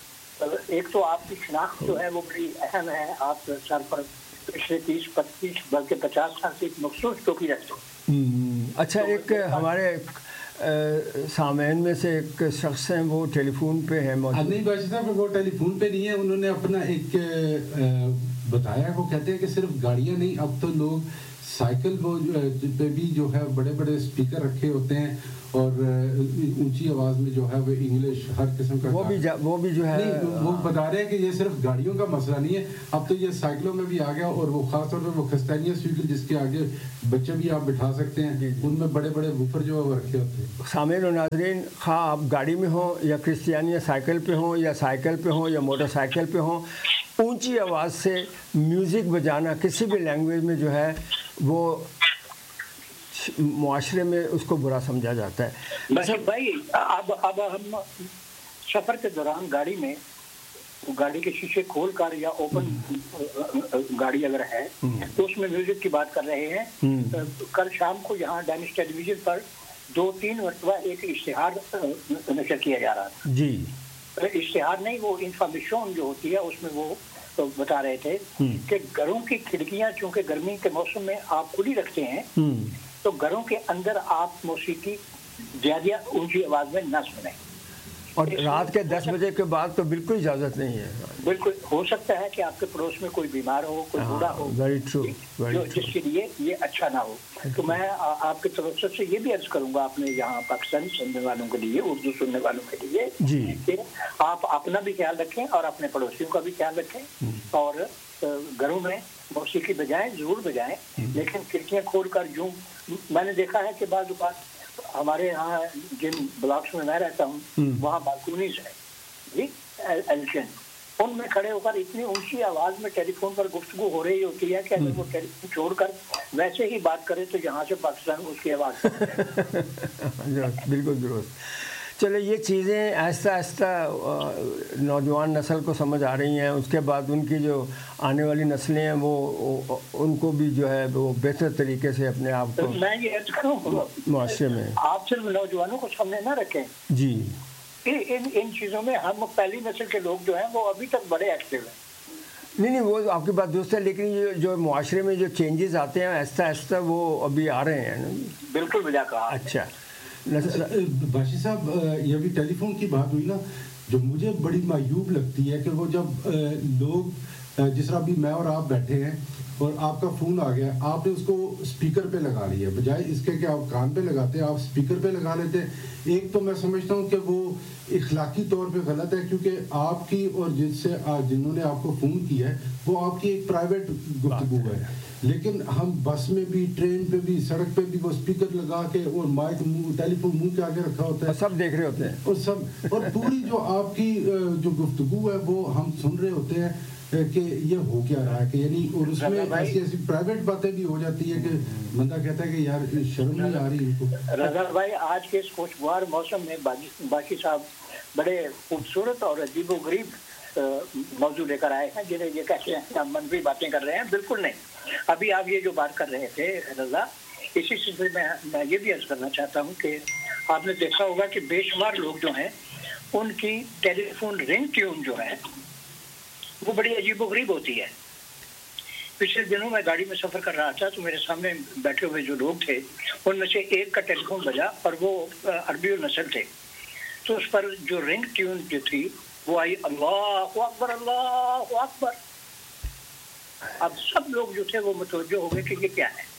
एक तो आपकी शिनाख्त जो है वो बड़ी अहम है, आप सर पर पिछले तीस पच्चीस बल्कि पचास साल से एक मखसूस टोपी रखते हो। अच्छा, एक हमारे सामैन में से एक शख्स हैं, वो टेलीफोन पे है मौजूद। नहीं बादशाह साहब, वो टेलीफोन पे नहीं है, उन्होंने अपना एक بتایا وہ کہتے ہیں کہ صرف گاڑیاں نہیں, اب تو لوگ سائیکل وہ پہ بھی جو ہے بڑے بڑے اسپیکر رکھے ہوتے ہیں اور اونچی آواز میں جو ہے وہ انگلش ہر قسم کا وہ بھی وہ بھی جو ہے وہ بتا رہے ہیں کہ یہ صرف گاڑیوں کا مسئلہ نہیں ہے, اب تو یہ سائیکلوں میں بھی آ گیا, اور وہ خاص طور پہ وہ کھستانیہ اسپیکر جس کے آگے بچے بھی آپ بٹھا سکتے ہیں, ان میں بڑے بڑے ووفر جو ہے وہ رکھے ہوتے ہیں. سامعین و ناظرین, خواہ آپ گاڑی میں ہوں یا کرسچیانیہ سائیکل پہ ہوں یا سائیکل پہ ہوں یا موٹر سائیکل پہ ہوں, اونچی آواز سے میوزک بجانا کسی بھی لینگویج میں جو ہے وہ معاشرے میں اس کو برا سمجھا جاتا ہے. بھائی اب اب ہم سفر کے دوران گاڑی میں گاڑی کے شیشے کھول کر یا اوپن گاڑی اگر ہے تو اس میں میوزک کی بات کر رہے ہیں. کل شام کو یہاں ڈینش ٹیلی ویژن پر دو تین مرتبہ ایک اشتہار نشر کیا جا رہا تھا. جی اشتہار نہیں, وہ انفارمیشن جو ہوتی ہے اس میں وہ بتا رہے تھے کہ گھروں کی کھڑکیاں چونکہ گرمی کے موسم میں آپ کھلی رکھتے ہیں تو گھروں کے اندر آپ موسیقی زیادہ اونچی آواز میں نہ سنیں, اور رات کے دس بجے کے بعد تو بالکل اجازت نہیں ہے. بالکل ہو سکتا ہے کہ آپ کے پڑوس میں کوئی بیمار ہو, کوئی بوڑھا ہو, جو جس کے لیے یہ اچھا نہ ہو. تو میں آپ کی طرف سے یہ بھی عرض کروں گا اپنے یہاں پاکستانی سننے والوں کے لیے, اردو سننے والوں کے لیے, کہ آپ اپنا بھی خیال رکھیں اور اپنے پڑوسیوں کا بھی خیال رکھیں, اور گھروں میں موسیقی بجائیں, ضرور بجائیں, لیکن کھڑکیاں کھول کر یوں. میں نے دیکھا ہے کہ بعض اوقات ہمارے یہاں جن بلاکس میں میں رہتا ہوں وہاں بالکونیز ہے جی ایلشن, ان میں کھڑے ہو کر اتنی اونچی آواز میں ٹیلی فون پر گفتگو ہو رہی ہوتی ہے کہ اگر وہ ٹیلی فون چھوڑ کر ویسے ہی بات کرے تو یہاں سے پاکستان اس کی آواز بالکل درست. چلے یہ چیزیں آہستہ آہستہ نوجوان نسل کو سمجھ آ رہی ہیں, اس کے بعد ان کی جو آنے والی نسلیں ہیں وہ ان کو بھی جو ہے وہ بہتر طریقے سے اپنے آپ کو میں یہ عرض کروں معاشرے میں آپ صرف نوجوانوں کو سامنے نہ رکھیں. جی ان ان چیزوں میں ہم پہلی نسل کے لوگ جو ہیں وہ ابھی تک بڑے ایکٹیو ہیں. نہیں نہیں وہ آپ کی بات درست ہے, لیکن یہ جو معاشرے میں جو چینجز آتے ہیں آہستہ آہستہ وہ ابھی آ رہے ہیں. بالکل بجا کہا. اچھا باشی صاحب, یہ بھی ٹیلی فون کی بات ہوئی نا, جو مجھے بڑی معیوب لگتی ہے کہ وہ جب لوگ جس طرح بھی میں اور آپ بیٹھے ہیں اور آپ کا فون آ گیا, آپ نے اس کو اسپیکر پہ لگا لیا, بجائے اس کے کہ آپ کان پہ لگاتے آپ اسپیکر پہ لگا لیتے. ایک تو میں سمجھتا ہوں کہ وہ اخلاقی طور پہ غلط ہے, کیونکہ آپ کی اور جس سے جنہوں نے آپ کو فون کیا ہے وہ آپ کی ایک پرائیویٹ گفتگو ہے, لیکن ہم بس میں بھی, ٹرین پہ بھی, سڑک پہ بھی وہ اسپیکر لگا کے اور مائک ٹیلی فون منہ کے آگے رکھا ہوتا ہے, سب دیکھ رہے ہوتے ہیں, اور سب اور پوری جو آپ کی جو گفتگو ہے وہ ہم سن رہے ہوتے ہیں کہ یہ ہو کیا رہا ہے, کہ یعنی اور اس میں ایسی ایسی پرائیویٹ باتیں بھی ہو جاتی ہے کہ بندہ کہتا ہے کہ یار شرم نہیں آ رہی ان کو. رضا بھائی, آج کے اس خوشگوار موسم میں باقی صاحب بڑے خوبصورت اور عجیب و غریب موضوع لے کر آئے ہیں جنہیں یہ کہتے ہیں ہم منفی باتیں کر رہے ہیں. بالکل نہیں. ابھی آپ یہ جو بات کر رہے تھے رضا, اسی سلسلے میں میں یہ بھی عرض کرنا چاہتا ہوں کہ آپ نے دیکھا ہوگا کہ بے شمار لوگ جو ہیں ان کی ٹیلی فون رنگ ٹیون جو ہے وہ بڑی عجیب و غریب ہوتی ہے. پچھلے دنوں میں گاڑی میں سفر کر رہا تھا تو میرے سامنے بیٹھے ہوئے جو لوگ تھے ان میں سے ایک کا ٹیلی فون بجا اور وہ عربی نسل تھے, تو اس پر جو رنگ ٹیون جو تھی وہ آئی اللہ اکبر اللہ اکبر. اب سب لوگ جو تھے وہ متوجہ ہو گئے کہ یہ کیا ہے,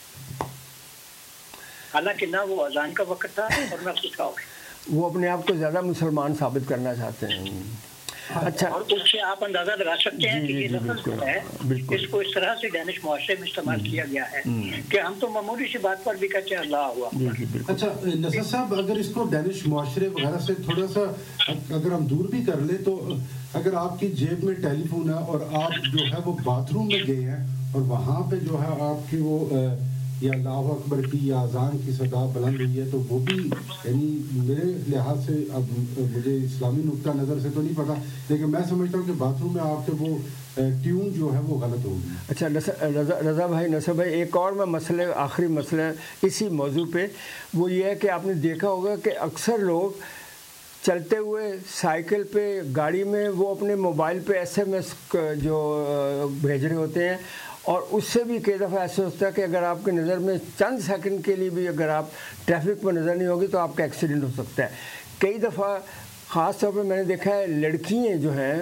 حالانکہ نہ وہ اذان کا وقت تھا اور نہ کچھ اور. وہ اپنے آپ کو زیادہ مسلمان ثابت کرنا چاہتے ہیں. اچھا, اور اس سے آپ اندازہ لگا سکتے ہیں کہ یہ لفظ جو ہے اس کو اس طرح سے ڈینش معاشرے میں استعمال کیا گیا ہے کہ ہم تو معمولی سی بات پر بھی کہتے ہیں اللہ ہوا. اچھا نصر صاحب, اگر اس کو ڈینش معاشرے وغیرہ سے تھوڑا سا اگر ہم دور بھی کر لیں تو اگر آپ کی جیب میں ٹیلی فون ہے اور آپ جو ہے وہ باتھ روم میں گئے ہیں اور وہاں پہ جو ہے آپ کی وہ یا اللہ اکبر کی یا اذان کی صدا بلند ہوئی ہے, تو وہ بھی یعنی میرے لحاظ سے, اب مجھے اسلامی نقطہ نظر سے تو نہیں پتا, لیکن میں سمجھتا ہوں کہ باتھ روم میں آپ کے وہ ٹیون جو ہے وہ غلط ہوگی. اچھا رضا رضا بھائی, نصر بھائی, ایک اور میں مسئلے آخری مسئلہ اسی موضوع پہ, وہ یہ ہے کہ آپ نے دیکھا ہوگا کہ اکثر لوگ چلتے ہوئے سائیکل پہ, گاڑی میں, وہ اپنے موبائل پہ ایس ایم ایس جو بھیج رہے ہوتے ہیں, اور اس سے بھی کئی دفعہ ایسے ہوتا ہے کہ اگر آپ کی نظر میں چند سیکنڈ کے لیے بھی اگر آپ ٹریفک پر نظر نہیں ہوگی تو آپ کا ایکسیڈنٹ ہو سکتا ہے. کئی دفعہ خاص طور پہ میں نے دیکھا ہے لڑکیاں جو ہیں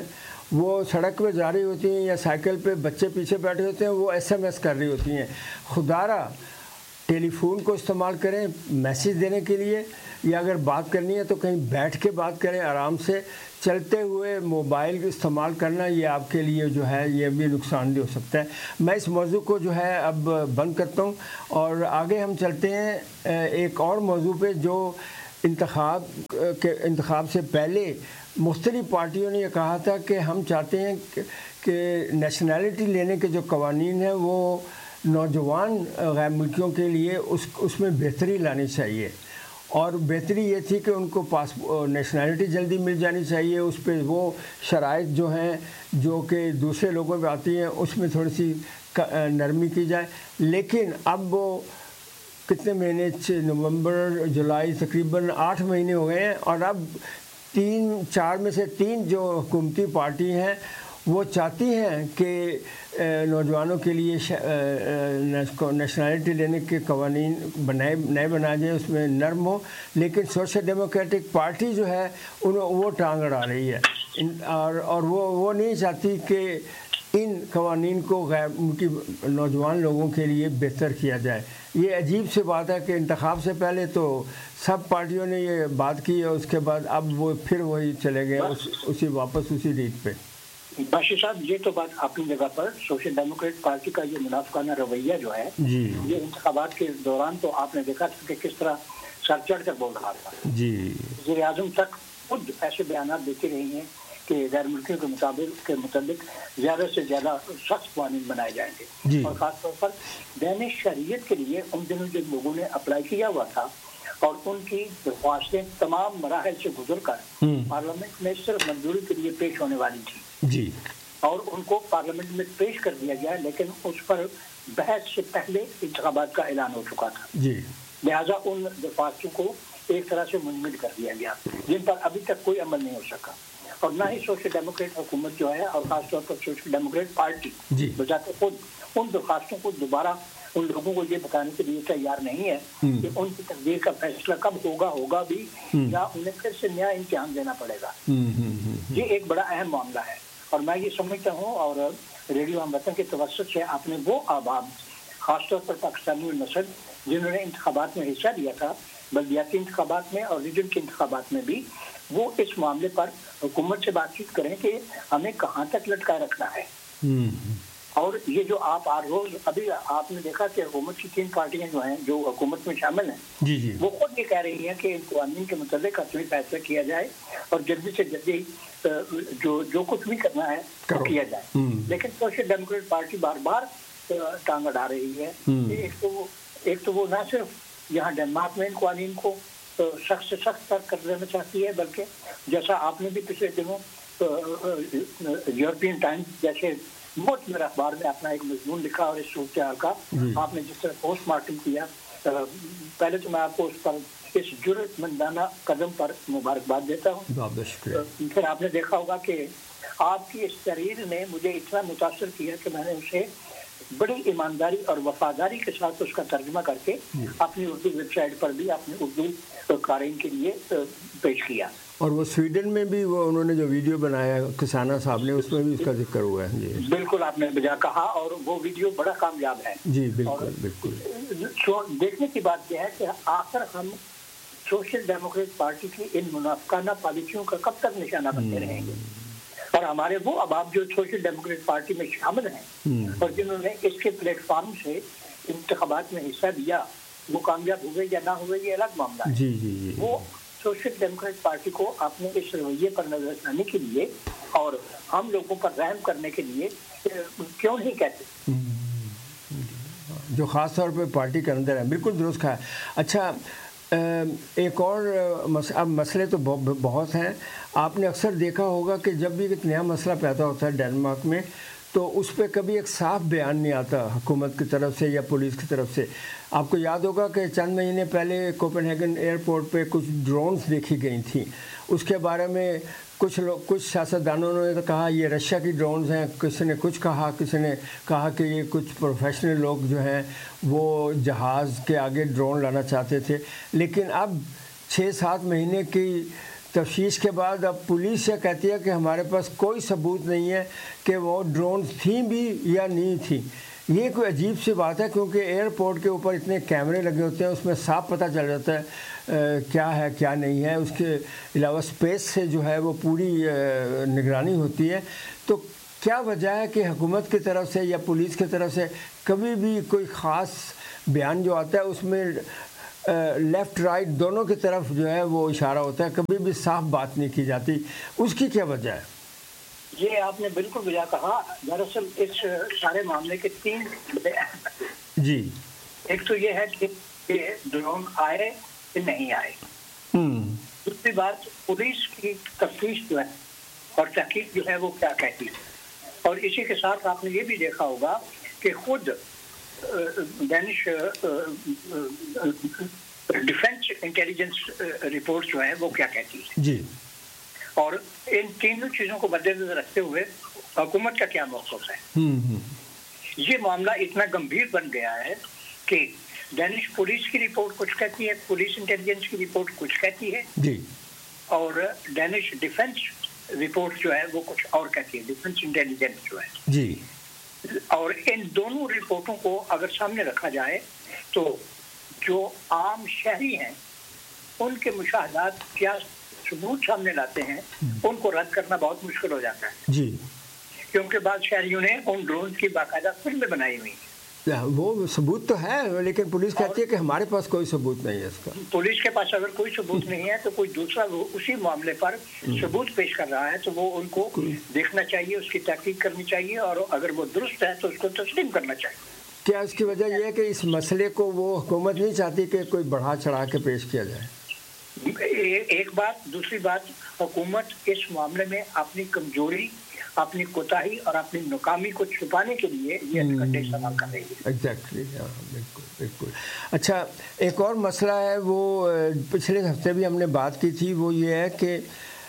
وہ سڑک پہ جا رہی ہوتی ہیں یا سائیکل پہ بچے پیچھے بیٹھے ہوتے ہیں، وہ ایس ایم ایس کر رہی ہوتی ہیں. خدارہ ٹیلی فون کو استعمال کریں میسیج دینے کے لیے، یا اگر بات کرنی ہے تو کہیں بیٹھ کے بات کریں آرام سے. چلتے ہوئے موبائل استعمال کرنا یہ آپ کے لیے جو ہے یہ بھی نقصان دہ ہو سکتا ہے. میں اس موضوع کو جو ہے اب بند کرتا ہوں اور آگے ہم چلتے ہیں ایک اور موضوع پہ جو انتخاب کے انتخاب سے پہلے مختلف پارٹیوں نے یہ کہا تھا کہ ہم چاہتے ہیں کہ نیشنلٹی لینے کے جو قوانین ہیں وہ نوجوان غیر ملکیوں کے لیے اس اس میں بہتری لانی چاہیے. اور بہتری یہ تھی کہ ان کو پاس نیشنلٹی جلدی مل جانی چاہیے. اس پہ وہ شرائط جو ہیں جو کہ دوسرے لوگوں پہ آتی ہیں اس میں تھوڑی سی نرمی کی جائے. لیکن اب وہ کتنے مہینے نومبر جولائی تقریباً آٹھ مہینے ہو گئے ہیں اور اب تین چار میں سے تین جو حکومتی پارٹی ہیں وہ چاہتی ہیں کہ نوجوانوں کے لیے نیشنلٹی لینے کے قوانین بنائے نئے بنائے جائیں، اس میں نرم ہو. لیکن سوشل ڈیموکریٹک پارٹی جو ہے ان وہ ٹانگ اڑا رہی ہے اور اور وہ وہ نہیں چاہتی کہ ان قوانین کو غیر ملکی نوجوان لوگوں کے لیے بہتر کیا جائے. یہ عجیب سی بات ہے کہ انتخاب سے پہلے تو سب پارٹیوں نے یہ بات کی اور اس کے بعد اب وہ پھر وہی چلے گئے اس, اسی واپس اسی ریت پہ. باشی صاحب یہ تو بات اپنی جگہ پر سوشل ڈیموکریٹ پارٹی کا یہ منافقانہ رویہ جو ہے جی یہ انتخابات کے دوران تو آپ نے دیکھا تھا کہ کس طرح سر چڑھ کر بول رہا تھا. جی وزیر اعظم تک خود ایسے بیانات دیتی رہی ہیں کہ غیر ملکیوں کے مطابق کے متعلق زیادہ سے زیادہ سخت قوانین بنائے جائیں گے جی. اور خاص طور پر بین شریعت کے لیے ان دنوں جن لوگوں نے اپلائی کیا ہوا تھا اور ان کی درخواستیں تمام مراحل سے گزر کر پارلیمنٹ میں صرف منظوری کے لیے پیش ہونے والی تھی جی اور ان کو پارلیمنٹ میں پیش کر دیا گیا، لیکن اس پر بحث سے پہلے انتخابات کا اعلان ہو چکا تھا. جی لہٰذا ان درخواستوں کو ایک طرح سے منمد کر دیا گیا جن پر ابھی تک کوئی عمل نہیں ہو سکا. اور نہ ہی سوشل ڈیموکریٹ حکومت جو ہے اور خاص طور پر سوشل ڈیموکریٹ پارٹی جی بذات خود ان درخواستوں کو دوبارہ ان لوگوں کو یہ بتانے کے لیے تیار نہیں ہے کہ ان کی تقدیر کا فیصلہ کب ہوگا ہوگا بھی یا انہیں پھر سے نیا امتحان دینا پڑے گا. یہ ایک بڑا اہم معاملہ ہے اور میں یہ سمجھتا ہوں اور ریڈیو ہم وطن کے توسط سے آپ نے وہ آباد خاص طور پر پاکستانی نسل جنہوں نے انتخابات میں حصہ لیا تھا بلدیاتی انتخابات میں اور ریجن کے انتخابات میں بھی، وہ اس معاملے پر حکومت سے بات چیت کریں کہ ہمیں کہاں تک لٹکائے رکھنا ہے. اور یہ جو آپ ہر روز ابھی آپ نے دیکھا کہ حکومت کی تین پارٹیاں جو ہیں جو حکومت میں شامل ہیں جی جی وہ خود یہ کہہ رہی ہیں کہ ان قوانین کے متعلق حتمی فیصلہ کیا جائے اور جلدی سے جلدی جو جو کچھ بھی کرنا ہے وہ کیا جائے. لیکن سوشل ڈیموکریٹ پارٹی بار بار ٹانگ اڑا رہی ہے. ایک تو ایک تو وہ نہ صرف یہاں ڈنمارک میں ان قوانین کو سخت سے سخت تر کر دینا چاہتی ہے، بلکہ جیسا آپ نے بھی پچھلے دنوں یورپین ٹائمز جیسے بہت میرا اخبار میں اپنا ایک مضمون لکھا اور اس صورتحال کا آپ نے جس طرح پوسٹ مارٹم کیا، پہلے تو میں آپ کو اس پر اس جرأت مندانہ قدم پر مبارکباد دیتا ہوں. پھر آپ نے دیکھا ہوگا کہ آپ کی اس تحریر نے مجھے اتنا متاثر کیا کہ میں نے اسے بڑی ایمانداری اور وفاداری کے ساتھ اس کا ترجمہ کر کے اپنی اردو ویب سائٹ پر بھی اپنے اردو قارئین کے لیے پیش کیا. اور وہ سویڈن میں بھی وہ انہوں نے جو ویڈیو بنایا کسانہ صاحب نے اس میں بھی اس کا ذکر ہوا ہے. جی بالکل آپ نے بجا کہا اور وہ ویڈیو بڑا کامیاب ہے. جی بالکل بالکل. دیکھنے کی بات یہ ہے کہ آخر ہم سوشل ڈیموکریٹ پارٹی کی ان منافقانہ پالیسیوں کا کب تک نشانہ بنتے رہیں گے اور ہمارے وہ احباب جو سوشل ڈیموکریٹ پارٹی میں شامل ہیں اور جنہوں نے اس کے پلیٹ فارم سے انتخابات میں حصہ لیا وہ کامیاب ہوئے یا نہ ہوئے یہ الگ معاملہ ہے. جی جی جی وہ سوشل ڈیموکریٹ پارٹی کو اپنے اس رویے پر نظر ثانی کے لیے اور ہم لوگوں پر رحم کرنے کے لیے کیوں نہیں کہتے جو خاص طور پہ پارٹی کے اندر ہے. بالکل درست کہا. اچھا ایک اور اب مسئلے تو بہت ہیں. آپ نے اکثر دیکھا ہوگا کہ جب بھی ایک نیا مسئلہ پیدا ہوتا ہے ڈنمارک میں تو اس پہ کبھی ایک صاف بیان نہیں آتا حکومت کی طرف سے یا پولیس کی طرف سے. آپ کو یاد ہوگا کہ چند مہینے پہلے کوپن ہیگن ایئرپورٹ پہ کچھ ڈرونز دیکھی گئی تھیں. اس کے بارے میں کچھ لوگ کچھ سیاستدانوں نے تو کہا یہ رشیا کی ڈرونز ہیں، کسی نے کچھ کہا کسی نے کہا کہ یہ کچھ پروفیشنل لوگ جو ہیں وہ جہاز کے آگے ڈرون لانا چاہتے تھے. لیکن اب چھ سات مہینے کی تفتیش کے بعد اب پولیس یہ کہتی ہے کہ ہمارے پاس کوئی ثبوت نہیں ہے کہ وہ ڈرون تھیں بھی یا نہیں تھیں. یہ کوئی عجیب سی بات ہے کیونکہ ایئرپورٹ کے اوپر اتنے کیمرے لگے ہوتے ہیں, اس میں صاف پتہ چل جاتا ہے کیا ہے کیا نہیں ہے. اس کے علاوہ اسپیس سے جو ہے وہ پوری نگرانی ہوتی ہے. تو کیا وجہ ہے کہ حکومت کی طرف سے یا پولیس کی طرف سے کبھی بھی کوئی خاص بیان جو آتا ہے اس میں لیفٹ رائٹ دونوں کی طرف جو ہے وہ اشارہ ہوتا ہے, کبھی بھی صاف بات نہیں کی جاتی, اس کی کیا وجہ ہے؟ یہ آپ نے بالکل بجا کہا. دراصل اس سارے معاملے کے تین جی, ایک تو یہ ہے کہ ڈرون آئے کہ نہیں آئے, دوسری بات پولیس کی تفتیش جو ہے اور تحقیق جو ہے وہ کیا کہتی ہے, اور اسی کے ساتھ آپ نے یہ بھی دیکھا ہوگا کہ خود دینش ڈیفینس انٹیلیجنس رپورٹ جو ہے وہ کیا کہتی ہے جی. اور ان تینوں چیزوں کو مد نظر رکھتے ہوئے حکومت کا کیا موقف ہے. یہ معاملہ اتنا گمبھیر بن گیا ہے کہ دینش پولیس کی رپورٹ کچھ کہتی ہے, پولیس انٹیلیجنس کی رپورٹ کچھ کہتی ہے جی, اور ڈینش ڈیفینس رپورٹ جو ہے وہ کچھ اور کہتی ہے, ڈیفینس انٹیلیجنس جو ہے جی. اور ان دونوں رپورٹوں کو اگر سامنے رکھا جائے تو جو عام شہری ہیں ان کے مشاہدات کیا ثبوت سامنے لاتے ہیں ان کو رد کرنا بہت مشکل ہو جاتا ہے جی, کیونکہ بعض شہریوں نے ان ڈرون کی باقاعدہ فلمیں بنائی ہوئی ہیں. وہ ثبوت تو ہے لیکن پولیس کہتی ہے کہ ہمارے پاس کوئی ثبوت نہیں ہے اس کا. پولیس کے پاس اگر کوئی ثبوت نہیں ہے تو کوئی دوسرا اسی معاملے پر ثبوت پیش کر رہا ہے تو وہ ان کو دیکھنا چاہیے, اس کی تحقیق کرنی چاہیے, اور اگر وہ درست ہے تو اس کو تسلیم کرنا چاہیے. کیا اس کی وجہ یہ ہے کہ اس مسئلے کو وہ حکومت نہیں چاہتی کہ کوئی بڑھا چڑھا کے پیش کیا جائے؟ ایک بات. دوسری بات, حکومت اس معاملے میں اپنی کمزوری, اپنی کوتاہی اور اپنی ناکامی کو چھپانے کے لیے یہ ہتھکنڈے استعمال کر رہی ہے. ایگزیکٹلی, بالکل بالکل. اچھا, ایک اور مسئلہ ہے وہ پچھلے ہفتے بھی ہم نے بات کی تھی, وہ یہ ہے کہ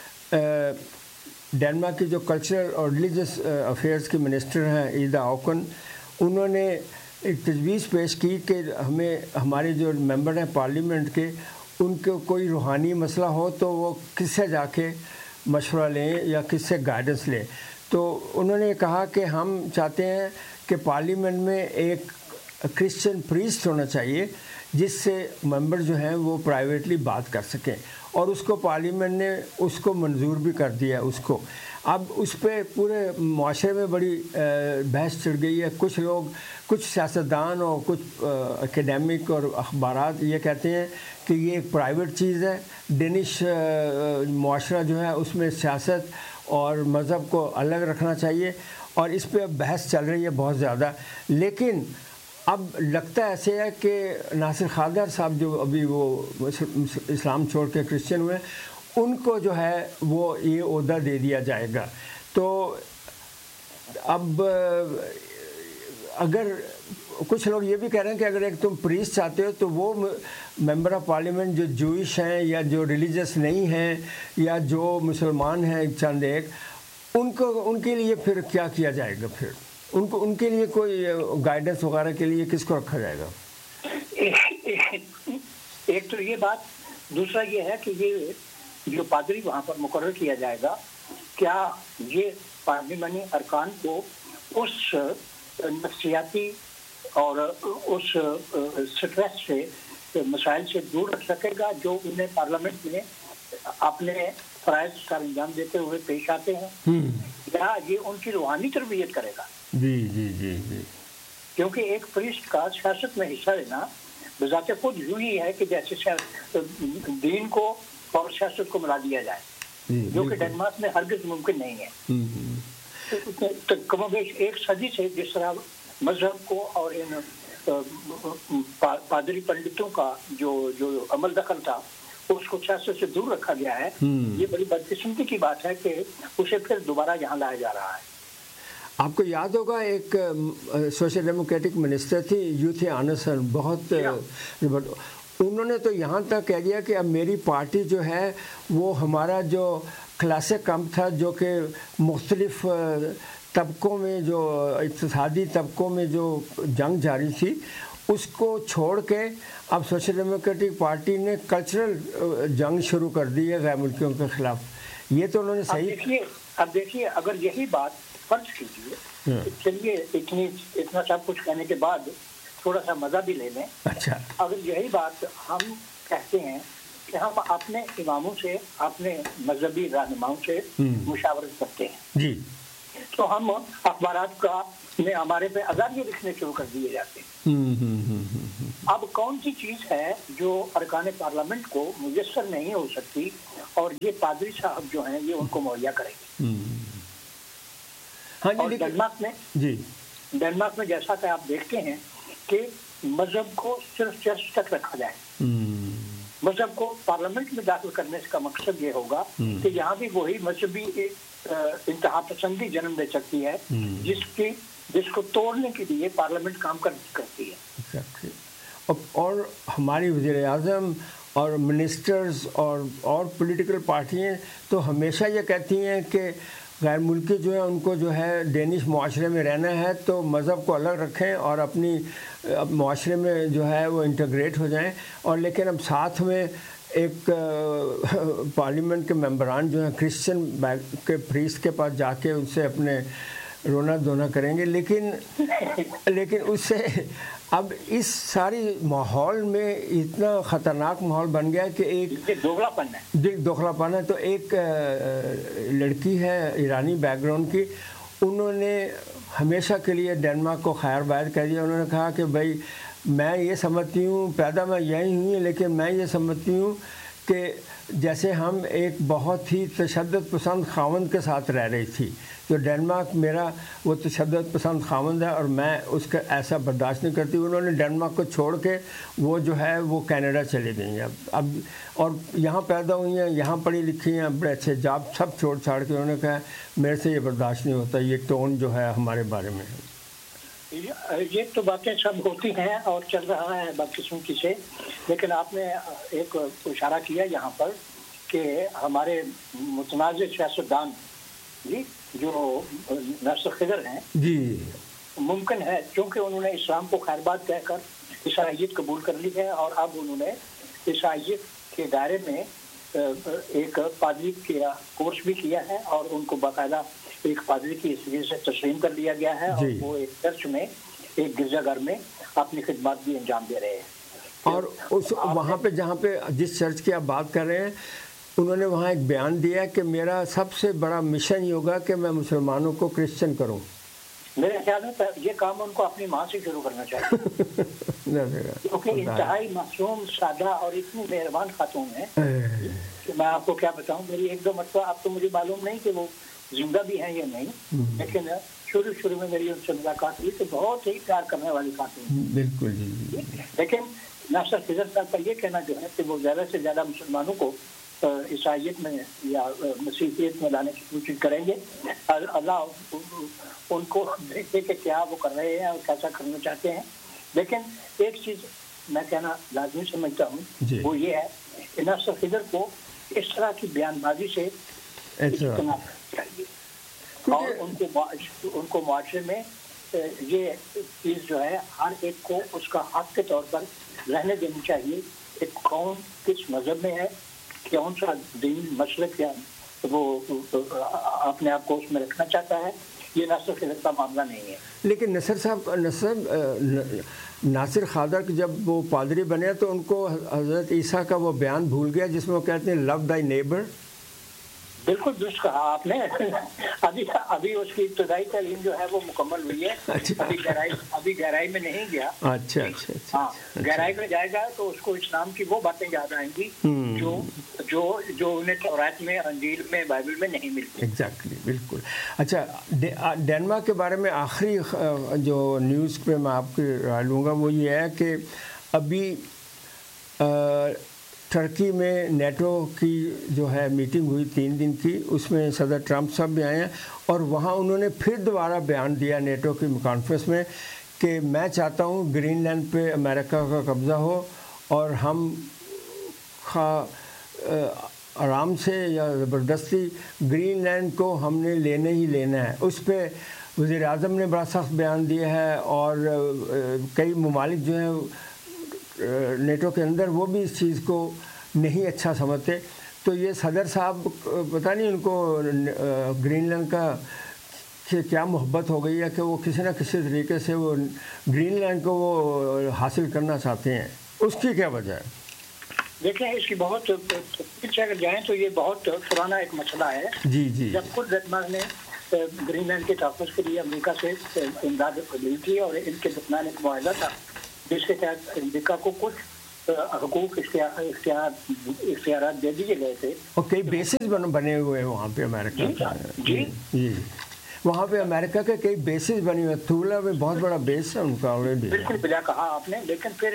ڈنمارک کی جو کلچرل اور ریلیجس افیئرس کے منسٹر ہیں ایدا آکن, انہوں نے ایک تجویز پیش کی کہ ہمیں ہمارے جو ممبر ہیں پارلیمنٹ کے ان کو کوئی روحانی مسئلہ ہو تو وہ کس سے جا کے مشورہ لیں یا کس سے گائیڈنس لیں. تو انہوں نے کہا کہ ہم چاہتے ہیں کہ پارلیمنٹ میں ایک کرسچن پریسٹ ہونا چاہیے جس سے ممبر جو ہیں وہ پرائیویٹلی بات کر سکیں, اور اس کو پارلیمنٹ نے اس کو منظور بھی کر دیا اس کو. اب اس پہ پورے معاشرے میں بڑی بحث چڑھ گئی ہے. کچھ لوگ, کچھ سیاستدان اور کچھ اکیڈیمک اور اخبارات یہ کہتے ہیں کہ یہ ایک پرائیویٹ چیز ہے, ڈینش معاشرہ جو ہے اس میں سیاست اور مذہب کو الگ رکھنا چاہیے, اور اس پہ بحث چل رہی ہے بہت زیادہ. لیکن اب لگتا ایسے ہے کہ ناصر خاکدار صاحب جو ابھی وہ اسلام چھوڑ کے کرسچن ہوئے, ان کو جو ہے وہ یہ عہدہ دے دیا جائے گا. تو اب اگر کچھ لوگ یہ بھی کہہ رہے ہیں کہ اگر ایک تم پریسٹ چاہتے ہو تو وہ ممبر آف پارلیمنٹ جو جوئش ہیں یا جو ریلیجس نہیں ہیں یا جو مسلمان ہیں چند ایک, ان کو ان کے لیے پھر کیا کیا جائے گا؟ پھر ان کو ان کے لیے کوئی گائیڈنس وغیرہ کے لیے کس کو رکھا جائے گا؟ ایک تو یہ بات. دوسرا یہ ہے کہ یہ جو پادری وہاں پر مقرر کیا جائے گا, کیا یہ پارلیمانی ارکان کو اس نفسیاتی اور اس سٹریس سے مسائل سے دور رکھ سکے گا جو انہیں پارلیمنٹ میں اپنے فرائض کا انجام دیتے ہوئے پیش آتے ہیں, یا یہ ان کی روحانی تربیت کرے گا؟ جی جی جی جی کیونکہ ایک پریسٹ کا سیاست میں حصہ لینا بذات خود یوں ہی ہے کہ جیسے دین کو اور سیاست کو ملا دیا جائے, جو کہ ڈنمارک میں ہرگز ممکن نہیں ہے. کم و بیش ایک صدی سے جس طرح مذہب کو اور ان پادری پنڈتوں کا جو جو عمل دخل تھا اس کو سیاست سے دور رکھا گیا ہے, یہ بڑی بدقسمتی کی بات ہے کہ اسے پھر دوبارہ یہاں لایا جا رہا ہے. آپ کو یاد ہوگا ایک سوشل ڈیموکریٹک منسٹر تھی یوتھی آنسن, بہت انہوں نے تو یہاں تک کہہ دیا کہ اب میری پارٹی جو ہے وہ ہمارا جو کلاسک کیمپ تھا جو کہ مختلف طبقوں میں جو اقتصادی طبقوں میں جو جنگ جاری تھی اس کو چھوڑ کے اب سوشل ڈیموکریٹک پارٹی نے کلچرل جنگ شروع کر دی ہے غیر ملکیوں کے خلاف. یہ تو انہوں نے صحیح. دیکھیے اب دیکھیے اگر یہی بات فرض کیجیے، چلیے اتنی اتنا سب کچھ کہنے کے بعد تھوڑا سا مزہ بھی لے لیں. اچھا، اگر یہی بات ہم کہتے ہیں کہ ہم اپنے اماموں سے، اپنے مذہبی رہنماؤں سے مشاورت کرتے ہیں جی، تو ہم اخبارات کا میں ہمارے پہ عذابیہ لکھنے شروع کر دیے جاتے ہیں. اب کون سی چیز ہے جو ارکان پارلیمنٹ کو میسر نہیں ہو سکتی اور یہ پادری صاحب جو ہیں یہ ان کو مہیا کریں گے. ہاں اور جی، ڈنمارک میں جی ڈنمارک میں جیسا کہ آپ دیکھتے ہیں کہ مذہب کو صرف چرچ تک رکھا جائے. مذہب کو پارلیمنٹ میں داخل کرنے کا مقصد یہ ہوگا کہ یہاں بھی وہی مذہبی انتہا پسندی جنم دے سکتی ہے جس کی جس کو توڑنے کے لیے پارلیمنٹ کام کرتی ہے. اور ہماری وزیر اعظم اور منسٹرز اور اور پولیٹیکل پارٹیاں تو ہمیشہ یہ کہتی ہیں کہ غیر ملکی جو ہے ان کو جو ہے ڈینش معاشرے میں رہنا ہے تو مذہب کو الگ رکھیں اور اپنی معاشرے میں جو ہے وہ انٹیگریٹ ہو جائیں. اور لیکن اب ساتھ میں ایک پارلیمنٹ کے ممبران جو ہیں کرسچن کے پریسٹ کے پاس جا کے ان سے اپنے رونا دھونا کریں گے. لیکن لیکن اس سے اب اس ساری ماحول میں اتنا خطرناک ماحول بن گیا کہ ایک دوغلا پن ہے دوغلا پن ہے. تو ایک لڑکی ہے ایرانی بیک گراؤنڈ کی، انہوں نے ہمیشہ کے لیے ڈنمارک کو خیر باید کہہ دیا. انہوں نے کہا کہ بھائی میں یہ سمجھتی ہوں، پیدا میں یہی ہوئی ہوں، لیکن میں یہ سمجھتی ہوں کہ جیسے ہم ایک بہت ہی تشدد پسند خاوند کے ساتھ رہ رہی تھی، جو ڈنمارک میرا وہ تشدد پسند خاوند ہے اور میں اس کا ایسا برداشت نہیں کرتی. انہوں نے ڈنمارک کو چھوڑ کے وہ جو ہے وہ کینیڈا چلی گئی ہیں اب اب اور یہاں پیدا ہوئی ہیں، یہاں پڑھی لکھی ہیں، بڑے اچھے جاب سب چھوڑ چھاڑ کے. انہوں نے کہا میرے سے یہ برداشت نہیں ہوتا، یہ ٹون جو ہے ہمارے بارے میں ہے. یہ تو باتیں سب ہوتی ہیں اور چل رہا ہے بدقسمتی سے. لیکن آپ نے ایک اشارہ کیا یہاں پر کہ ہمارے متنازع سیاستدان جی جو ناصر خضر ہیں جی ممکن ہے چونکہ انہوں نے اسلام کو خیر بات کہہ کر عیسائیت قبول کر لی ہے اور اب انہوں نے عیسائیت کے دائرے میں ایک پادری کا کورس بھی کیا ہے اور ان کو باقاعدہ ایک پادری کی حیثیت سے تسلیم کر لیا گیا ہے اور وہ ایک چرچ میں ایک گرجا گھر میں اپنی خدمات بھی انجام دے رہے ہیں. اور اس وہاں پہ جہاں پہ جس چرچ کی آپ بات کر رہے ہیں انہوں نے وہاں ایک بیان دیا کہ میرا سب سے بڑا مشن یہ ہوگا کہ میں مسلمانوں کو کرسچن کروں. میرے خیال میں یہ کام ان کو اپنی ماں سے شروع کرنا چاہیے کیونکہ انتہائی معصوم سادہ اور اتنی مہربان خاتون ہے کہ میں آپ کو کیا بتاؤں. میری ایک دو مرتبہ اب تو مجھے معلوم نہیں کہ وہ زندہ بھی ہیں یا نہیں، لیکن شروع شروع میں میری ان سے ملاقات ہوئی تو بہت ہی پیار کرنے والی خاتون. بالکل جی. لیکن ناصر خضر صاحب کا یہ کہنا جو ہے کہ وہ زیادہ سے زیادہ مسلمانوں کو عیسائیت میں یا مسیحیت میں لانے کی کوشش کریں گے. اللہ ان کو دیکھے کہ کیا وہ کر رہے ہیں اور کیسا کرنا چاہتے ہیں. لیکن ایک چیز میں کہنا لازمی سمجھتا ہوں وہ یہ ہے کہ ناصر خضر کو اس طرح کی بیان بازی سے اجتناب چاہیے اور ان کو ان کو معاشرے میں یہ چیز جو ہے ہر ایک کو اس کا حق کے طور پر رہنے دینی چاہیے. ایک کون کس مذہب میں ہے، کون سا دین مسلک یا وہ اپنے آپ کو اس میں رکھنا چاہتا ہے، یہ ناصر خضر کا معاملہ نہیں ہے. لیکن نصر صاحب نصر ناصر خضر جب وہ پادری بنے تو ان کو حضرت عیسیٰ کا وہ بیان بھول گیا جس میں وہ کہتے ہیں لو دائی نیبر. بالکل درست کہا آپ نے. ابھی ابھی اس کی ابتدائی تعلیم جو ہے وہ مکمل ہوئی ہے، ابھی گہرائی ابھی گہرائی میں نہیں گیا. اچھا اچھا ہاں گہرائی میں جائے گا تو اس کو اسلام کی وہ باتیں یاد آئیں گی جو جو جو انہیں تورات میں، انجیل میں، بائبل میں نہیں ملتی. ایگزیکٹلی بالکل. اچھا ڈنمارک کے بارے میں آخری جو نیوز پہ میں آپ کی رائے لوں گا وہ یہ ہے کہ ابھی ٹرکی میں نیٹو کی جو ہے میٹنگ ہوئی تین دن کی، اس میں صدر ٹرمپ صاحب بھی آئے ہیں اور وہاں انہوں نے پھر دوبارہ بیان دیا نیٹو کی کانفرنس میں کہ میں چاہتا ہوں گرین لینڈ پہ امریکہ کا قبضہ ہو اور ہم آرام سے یا زبردستی گرین لینڈ کو ہم نے لینے ہی لینا ہے. اس پہ وزیر اعظم نے بڑا سخت بیان دیا ہے اور کئی ممالک جو ہیں नेटो के अंदर वो भी इस चीज़ को नहीं अच्छा समझते। तो ये सदर साहब पता नहीं उनको ग्रीनलैंड का से क्या मोहब्बत हो गई है कि वो किसी न किसी तरीके से वो ग्रीनलैंड को वो हासिल करना चाहते हैं, उसकी क्या वजह है? देखें, इसकी बहुत पीछे अगर जाएं तो ये बहुत पुराना एक मसला है। जी जी। जब खुद डेनमार्क ने ग्रीनलैंड के तहफ़्फ़ुज़ के लिए अमेरिका से इमदाद ली थी और इनके दरमियान एक मुआहदा था जिसके तहत अमेरिका को कुछ हुकूक इख्तियारात दे दिए गए थे और कई बेसिस बन, बने हुए हैं वहाँ पे अमेरिका जी, जी जी वहाँ पे अमेरिका के कई बेसिस बने हुए। तूला में बहुत बड़ा बेस है उनका ऑलरेडी। बिल्कुल बिला कहा आपने। लेकिन फिर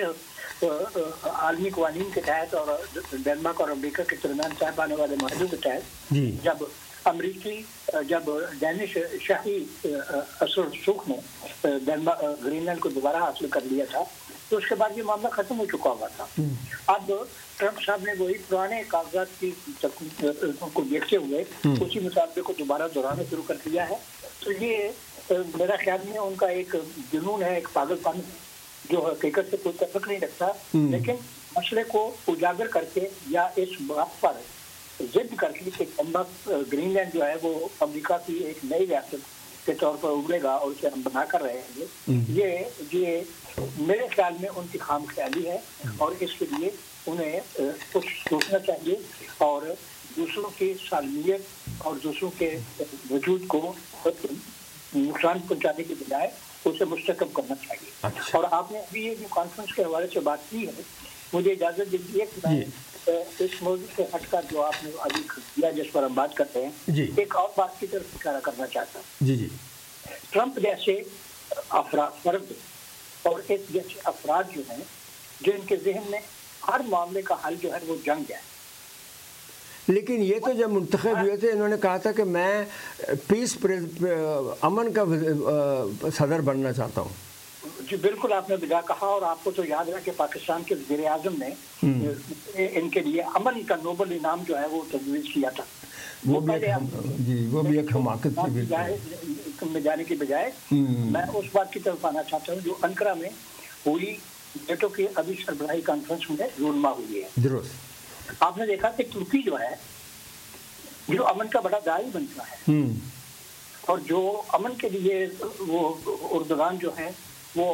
आलमी कवानीन के तहत और डेनमार्क और अमेरिका के दरमियान साहब आने वाले माहदे के तहत जब अमरीकी जब डैनिश शाही असर सुख ने डेनमार्क ग्रीनलैंड को दोबारा हासिल कर लिया था तो उसके बाद ये मामला खत्म हो चुका हुआ था। अब ट्रंप साहब ने वही पुराने कागजात की को देखते हुए उसी मुताबिक को दोबारा दोहराना शुरू कर दिया है। तो ये मेरा ख्याल में उनका एक जुनून है, एक पागलपन जो हकीकत से कोई तल्लुक नहीं रखता, लेकिन मसले को उजागर करके या इस बात पर जिद करके कि ग्रीनलैंड जो है वो अमेरिका की एक नई रियासत के तौर पर उभरेगा और उसे हम बना कर रहे हैं, ये ये मेरे ख्याल में उनकी खाम ख्याली है और इसके लिए उन्हें कुछ सोचना चाहिए और दूसरों की सालमियत और दूसरों के वजूद को नुकसान पहुंचाने के बजाय उसे मुस्तकम करना चाहिए। अच्छा। और आपने अभी ये जो कॉन्फ्रेंस के हवाले से बात की है, मुझे इजाज़त दीजिए कि मैं इस मौजूद से हटकर जो आपने अभी किया जिस पर हम बात करते हैं, एक और बात की तरफ इशारा करना चाहता हूँ। जी जी। ट्रंप जैसे अफराद फर्द और एक जैसे अफराद जो हैं जिनके जहन में हर मामले का हल जो है वो जंग है। लेकिन ये तो जब मुंतखब हुए थे इन्होंने कहा था कि मैं पीस अमन का सदर बनना चाहता हूँ। जी बिल्कुल, आपने बिजा कहा। और आपको तो याद है कि पाकिस्तान के वज़ीर आज़म ने इनके लिए अमन का नोबल इनाम जो है वो तजवीज़ किया था। वो भी एक, जी वो भी एक हमाकत में जाने की बजाय मैं उस बात की तरफ आना चाहता हूँ जो अंकारा में हुई नेटो की अभी सरबराही कॉन्फ्रेंस में रूनमा हुई है। दुरुस्त। आपने देखा कि तुर्की जो है जो अमन का बड़ा दाई बनता है और जो अमन के लिए वो उर्दगान जो है वो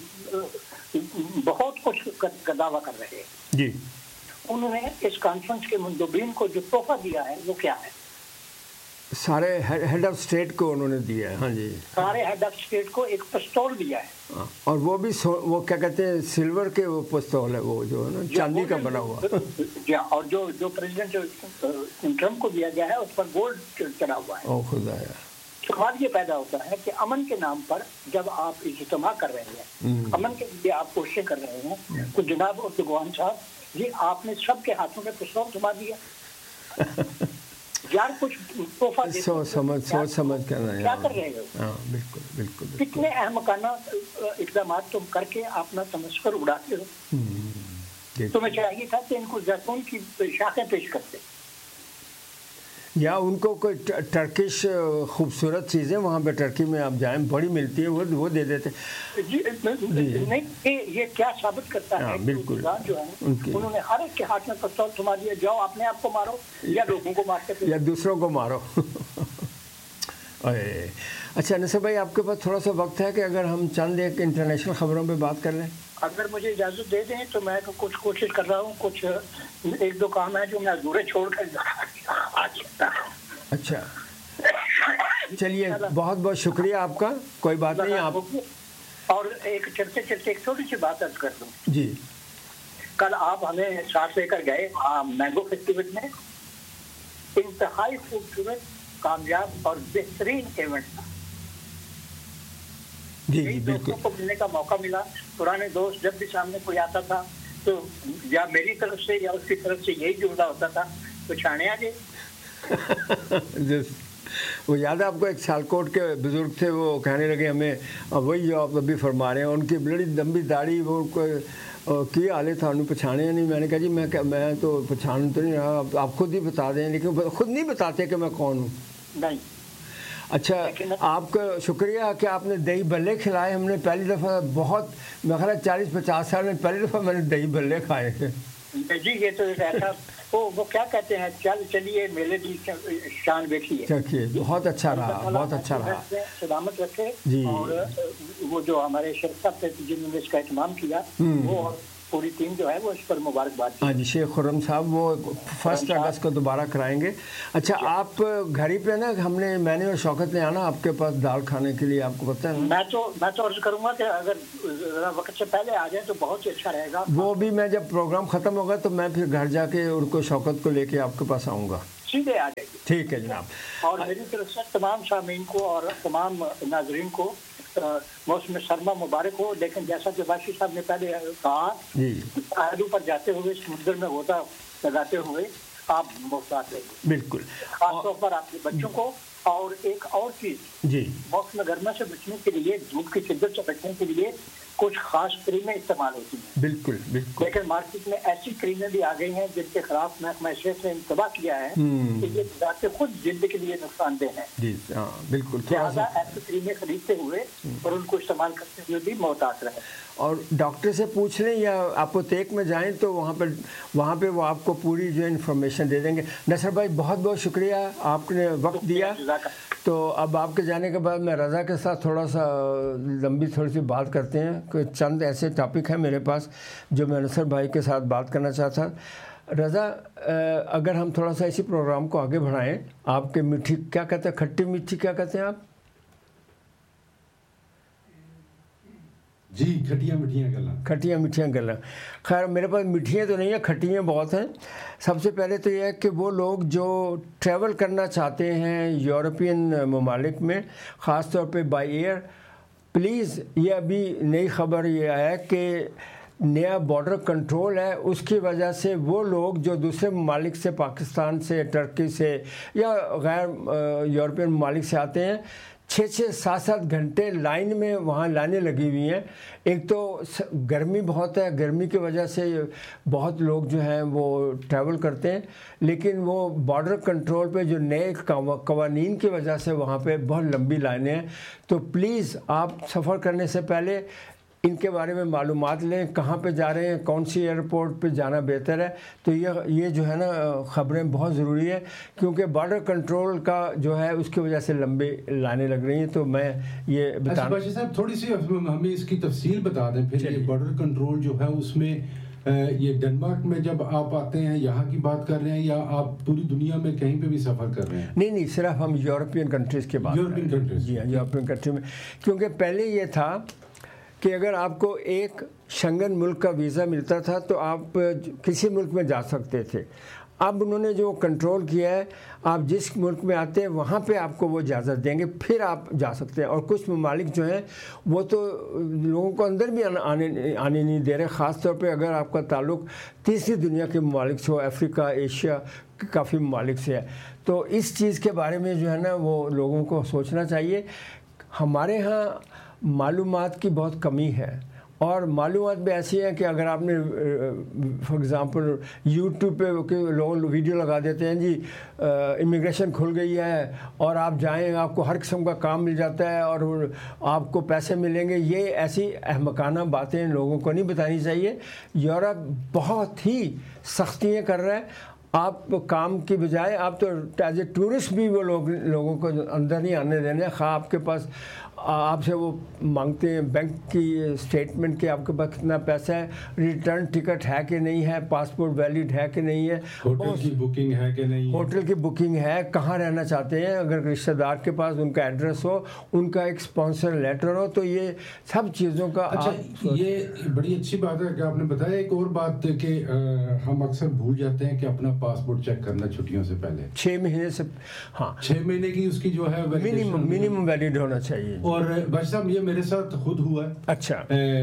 बहुत कुछ का दावा कर रहे हैं जी। उन्होंने इस कॉन्फ्रेंस के मुंदबिन को जो तोहफा दिया है वो क्या है? सारे हेड ऑफ स्टेट को उन्होंने दिया है। हाँ जी, सारे हेड ऑफ स्टेट को एक पिस्तौल दिया है। हाँ। और वो भी वो क्या कहते हैं सिल्वर के वो पिस्तौल है, वो जो है ना चांदी का बना हुआ। जी, और जो जो प्रेसिडेंट ट्रंप को दिया गया है उस पर गोल्ड चढ़ा हुआ है। ओ खुदा यार। सवाल ये पैदा होता है कि अमन के नाम पर जब आप इज्तिमा कर रहे हैं, अमन के लिए आप कोशिशें कर रहे हैं, तो जनाब उर्दुगान साहब ये आपने सबके हाथों में पिस्तौल थमा दिया। यार कुछ तोहफा दे, सोच समझ सोच समझ करना है। क्या कर रहे हो? हाँ बिल्कुल बिल्कुल। कितने अहमकाना इक़दाम तुम करके अपना तमस्कुर उड़ाते हो। तुम्हें चाहिए था कि इनको जैतून की शाखें पेश करते या उनको कोई टर्किश खूबसूरत चीज़ें वहाँ पे टर्की में आप जाएं बड़ी मिलती है वो वो दे देते। जी, जी। नहीं ये क्या साबित करता है बिल्कुल जो है उन्होंने हर एक के हाथ में पिस्तौल थमा दिया, जाओ अपने आप को मारो या लोगों को मारते या दूसरों को मारो। अरे अच्छा नसर भाई, आपके पास थोड़ा सा वक्त है कि अगर हम चंद एक इंटरनेशनल ख़बरों पे बात कर लें? अगर मुझे इजाज़त दे दें तो मैं तो कुछ कोशिश कर रहा हूँ, कुछ एक दो काम है जो मैं अधूरे छोड़ कर आ सकता हूँ। अच्छा चलिए, बहुत बहुत शुक्रिया आपका। कोई बात नहीं आप। और एक चलते चलते एक छोटी सी बात अर्ज कर दूँ जी। कल आप हमें साथ लेकर गए मैंगो फेस्टिवल में, इंतहाई खूबसूरत कामयाब और बेहतरीन इवेंट था। जी जी बिल्कुल। को मिलने का मौका मिला। पुराने दोस्त जब भी सामने कोई आता था तो या मेरी तरफ से या उसकी तरफ से यही जुमला होता था, तो छाने आ गए। वो याद है आपको, एक सियालकोट के बुजुर्ग थे, वो कहने लगे हमें वही जो आप अभी फरमा रहे हैं, उनकी बड़ी लंबी दाढ़ी, वो की हाले था उन्हें पछाने नहीं। मैंने कहा जी मैं मैं तो पछान तो नहीं रहा, आप खुद ही बता दें। लेकिन खुद नहीं बताते कि मैं कौन हूँ। नहीं। اچھا آپ کا شکریہ کہ آپ نے دہی بلے کھلائے. ہم نے پہلی دفعہ بہت میرا خیال چالیس پچاس سال میں پہلی دفعہ میں نے دہی بلے کھائے ہیں. جی یہ تو ایسا وہ وہ کیا کہتے ہیں چل چلیے میلے کی شان دیکھیے. دیکھیے بہت اچھا رہا بہت اچھا رہا. سلامت رکھے. جی اور وہ جو ہمارے شیخ صاحب تھے جنہوں نے اس کا اہتمام کیا وہ پوری ٹیم جو ہے وہ اس پر مبارکباد. ہاں جی خرم خرم صاحب وہ فرسٹ اگست کو دوبارہ کرائیں گے. اچھا آپ گھر ہی پہ نا ہم نے میں نے اور شوکت نے آنا آپ کے پاس دال کھانے کے لیے. آپ کو پتہ ہے میں تو میں تو عرض کروں گا کہ اگر وقت سے پہلے آ جائیں تو بہت ہی اچھا رہے گا. وہ بھی میں جب پروگرام ختم ہوگا تو میں پھر گھر جا کے ان کو شوکت کو لے کے آپ کے پاس آؤں گا. سیدھے آ جائیے. ٹھیک ہے جناب. اور میری طرف سے تمام سامعین کو اور تمام ناظرین کو موسم سرما مبارک ہو. لیکن جیسا کہ باشی صاحب نے پہلے کہا پہاڑوں پر جاتے ہوئے سمندر میں غوطہ لگاتے ہوئے آپ محتاط رہیے. بالکل. خاص طور پر آپ کے بچوں کو. اور ایک اور چیز جی موسم گرما سے بچنے کے لیے دھوپ کی شدت سے بچنے کے لیے کچھ خاص کریمیں استعمال ہوتی ہیں. بالکل بالکل. لیکن مارکیٹ میں ایسی کریمیں بھی آ گئی ہیں جن کے خلاف محکمہ صحت نے انتباہ کیا ہے کہ یہ ذات خود جلد کے لیے نقصان دہ ہیں. جی ہاں بالکل. لہٰذا ایسی کریمیں خریدتے ہوئے اور ان کو استعمال کرتے ہوئے بھی محتاط رہیں. اور ڈاکٹر سے پوچھ لیں یا اپوتیک میں جائیں تو وہاں پر وہاں پہ وہ آپ کو پوری جو انفارمیشن دے دیں گے. نصر بھائی بہت بہت شکریہ آپ نے وقت دیا. تو اب آپ کے جانے کے بعد میں رضا کے ساتھ تھوڑا سا لمبی تھوڑی سی بات کرتے ہیں کہ چند ایسے ٹاپک ہیں میرے پاس جو میں نصر بھائی کے ساتھ بات کرنا چاہتا. رضا اگر ہم تھوڑا سا اسی پروگرام کو آگے بڑھائیں. آپ کے میٹھی کیا کہتے ہیں کھٹی میٹھی کیا کہتے ہیں آپ؟ جی کھٹیاں میٹھیاں گلاں. کھٹیاں میٹھیاں گلاں. خیر میرے پاس میٹھیاں تو نہیں ہیں کھٹیاں بہت ہیں. سب سے پہلے تو یہ ہے کہ وہ لوگ جو ٹریول کرنا چاہتے ہیں یورپین ممالک میں خاص طور پہ بائی ایئر پلیز یہ ابھی نئی خبر یہ ہے کہ نیا بارڈر کنٹرول ہے. اس کی وجہ سے وہ لوگ جو دوسرے ممالک سے پاکستان سے ٹرکی سے یا غیر یورپین ممالک سے آتے ہیں چھ چھ سات سات گھنٹے لائن میں وہاں لائنیں لگی ہوئی ہیں. ایک تو گرمی بہت ہے گرمی کی وجہ سے بہت لوگ جو ہیں وہ ٹریول کرتے ہیں لیکن وہ بارڈر کنٹرول پہ جو نئے قوانین کی وجہ سے وہاں پہ بہت لمبی لائنیں ہیں. تو پلیز آپ سفر کرنے سے پہلے ان کے بارے میں معلومات لیں کہاں پہ جا رہے ہیں کون سی ایئرپورٹ پہ جانا بہتر ہے. تو یہ یہ جو ہے نا خبریں بہت ضروری ہے کیونکہ بارڈر کنٹرول کا جو ہے اس کی وجہ سے لمبی لائنیں لگ رہی ہیں. تو میں یہ بتا باشی صاحب تھوڑی سی ہمیں اس کی تفصیل بتا دیں پھر. یہ بارڈر کنٹرول جو ہے اس میں یہ ڈنمارک میں جب آپ آتے ہیں یہاں کی بات کر رہے ہیں یا آپ پوری دنیا میں کہیں پہ بھی سفر کر رہے ہیں؟ نہیں نہیں صرف ہم یورپین کنٹریز کی بات یورپین کنٹریز. جی ہاں یورپین کنٹری میں کیونکہ پہلے یہ تھا کہ اگر آپ کو ایک شنگن ملک کا ویزا ملتا تھا تو آپ کسی ملک میں جا سکتے تھے. اب انہوں نے جو کنٹرول کیا ہے آپ جس ملک میں آتے ہیں وہاں پہ آپ کو وہ اجازت دیں گے پھر آپ جا سکتے ہیں. اور کچھ ممالک جو ہیں وہ تو لوگوں کو اندر بھی آنے آنے نہیں دے رہے خاص طور پہ اگر آپ کا تعلق تیسری دنیا کے ممالک سے ہو افریقہ ایشیا کافی ممالک سے ہے. تو اس چیز کے بارے میں جو ہے نا وہ لوگوں کو سوچنا چاہیے. ہمارے ہاں معلومات کی بہت کمی ہے اور معلومات بھی ایسی ہیں کہ اگر آپ نے فار ایگزامپل یوٹیوب پہ لوگ ویڈیو لگا دیتے ہیں جی امیگریشن کھل گئی ہے اور آپ جائیں آپ کو ہر قسم کا کام مل جاتا ہے اور آپ کو پیسے ملیں گے. یہ ایسی احمقانہ باتیں لوگوں کو نہیں بتانی چاہیے. یورپ بہت ہی سختیاں کر رہا ہے. آپ کام کی بجائے آپ تو ایز اے ٹورسٹ بھی وہ لوگ لوگوں کو اندر نہیں آنے دینے. خواہ آپ کے پاس آپ سے وہ مانگتے ہیں بینک کی اسٹیٹمنٹ کہ آپ کے پاس کتنا پیسہ ہے ریٹرن ٹکٹ ہے کہ نہیں ہے پاسپورٹ ویلڈ ہے کہ نہیں ہے ہوٹل کی بکنگ ہے کہ نہیں ہوٹل کی بکنگ ہے کہاں رہنا چاہتے ہیں اگر رشتہ دار کے پاس ان کا ایڈریس ہو ان کا ایک اسپانسر لیٹر ہو. تو یہ سب چیزوں کا اچھا یہ بڑی اچھی بات ہے کہ آپ نے بتایا. ایک اور بات کہ ہم اکثر بھول جاتے ہیں کہ اپنا پاسپورٹ چیک کرنا چھٹیوں سے پہلے چھ مہینے سے ہاں چھ مہینے کی اس کی جو ہے منیمم منیمم ویلڈ ہونا چاہیے. اور بھائی صاحب یہ میرے ساتھ خود ہوا ہے. اچھا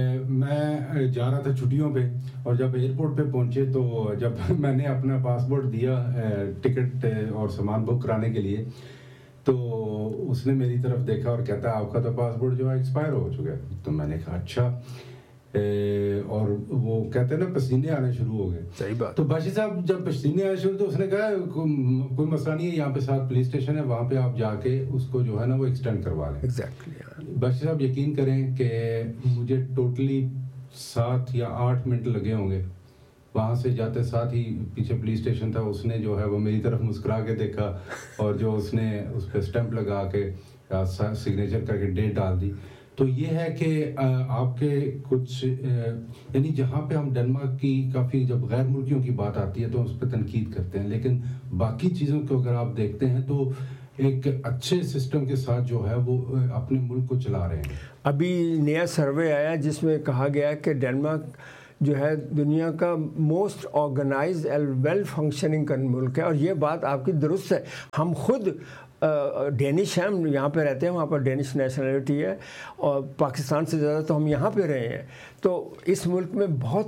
میں جا رہا تھا چھٹیوں پہ اور جب ایئرپورٹ پہ پہنچے تو جب میں نے اپنا پاسپورٹ دیا ٹکٹ اور سامان بک کرانے کے لیے تو اس نے میری طرف دیکھا اور کہتا ہے آپ کا تو پاسپورٹ جو ہے ایکسپائر ہو چکا ہے. تو میں نے کہا اچھا. اور وہ کہتے ہیں نا پسینے آنے شروع ہو گئے. صحیح بات. تو باشی صاحب جب پسینے آنے شروع تو اس نے کہا کوئی مسئلہ نہیں ہے, یہاں پہ ساتھ پولیس اسٹیشن ہے, وہاں پہ آپ جا کے اس کو جو ہے نا وہ ایکسٹینڈ کروا لیں. ایگزیکٹلی. باشی صاحب یقین کریں کہ مجھے ٹوٹلی سات یا آٹھ منٹ لگے ہوں گے. وہاں سے جاتے ساتھ ہی پیچھے پولیس اسٹیشن تھا, اس نے جو ہے وہ میری طرف مسکرا کے دیکھا اور جو اس نے اس پہ اسٹیمپ لگا کے سگنیچر کر کے ڈیٹ ڈال دی. تو یہ ہے کہ آپ کے کچھ یعنی جہاں پہ ہم ڈنمارک کی کافی جب غیر ملکیوں کی بات آتی ہے تو اس پہ تنقید کرتے ہیں, لیکن باقی چیزوں کو اگر آپ دیکھتے ہیں تو ایک اچھے سسٹم کے ساتھ جو ہے وہ اپنے ملک کو چلا رہے ہیں. ابھی نیا سروے آیا جس میں کہا گیا کہ ڈنمارک جو ہے دنیا کا most organized and well functioning ملک ہے, اور یہ بات آپ کی درست ہے. ہم خود ڈینش ہیں, ہم یہاں پہ رہتے ہیں, وہاں پر ڈینش نیشنلٹی ہے, اور پاکستان سے زیادہ تو ہم یہاں پہ رہے ہیں. تو اس ملک میں بہت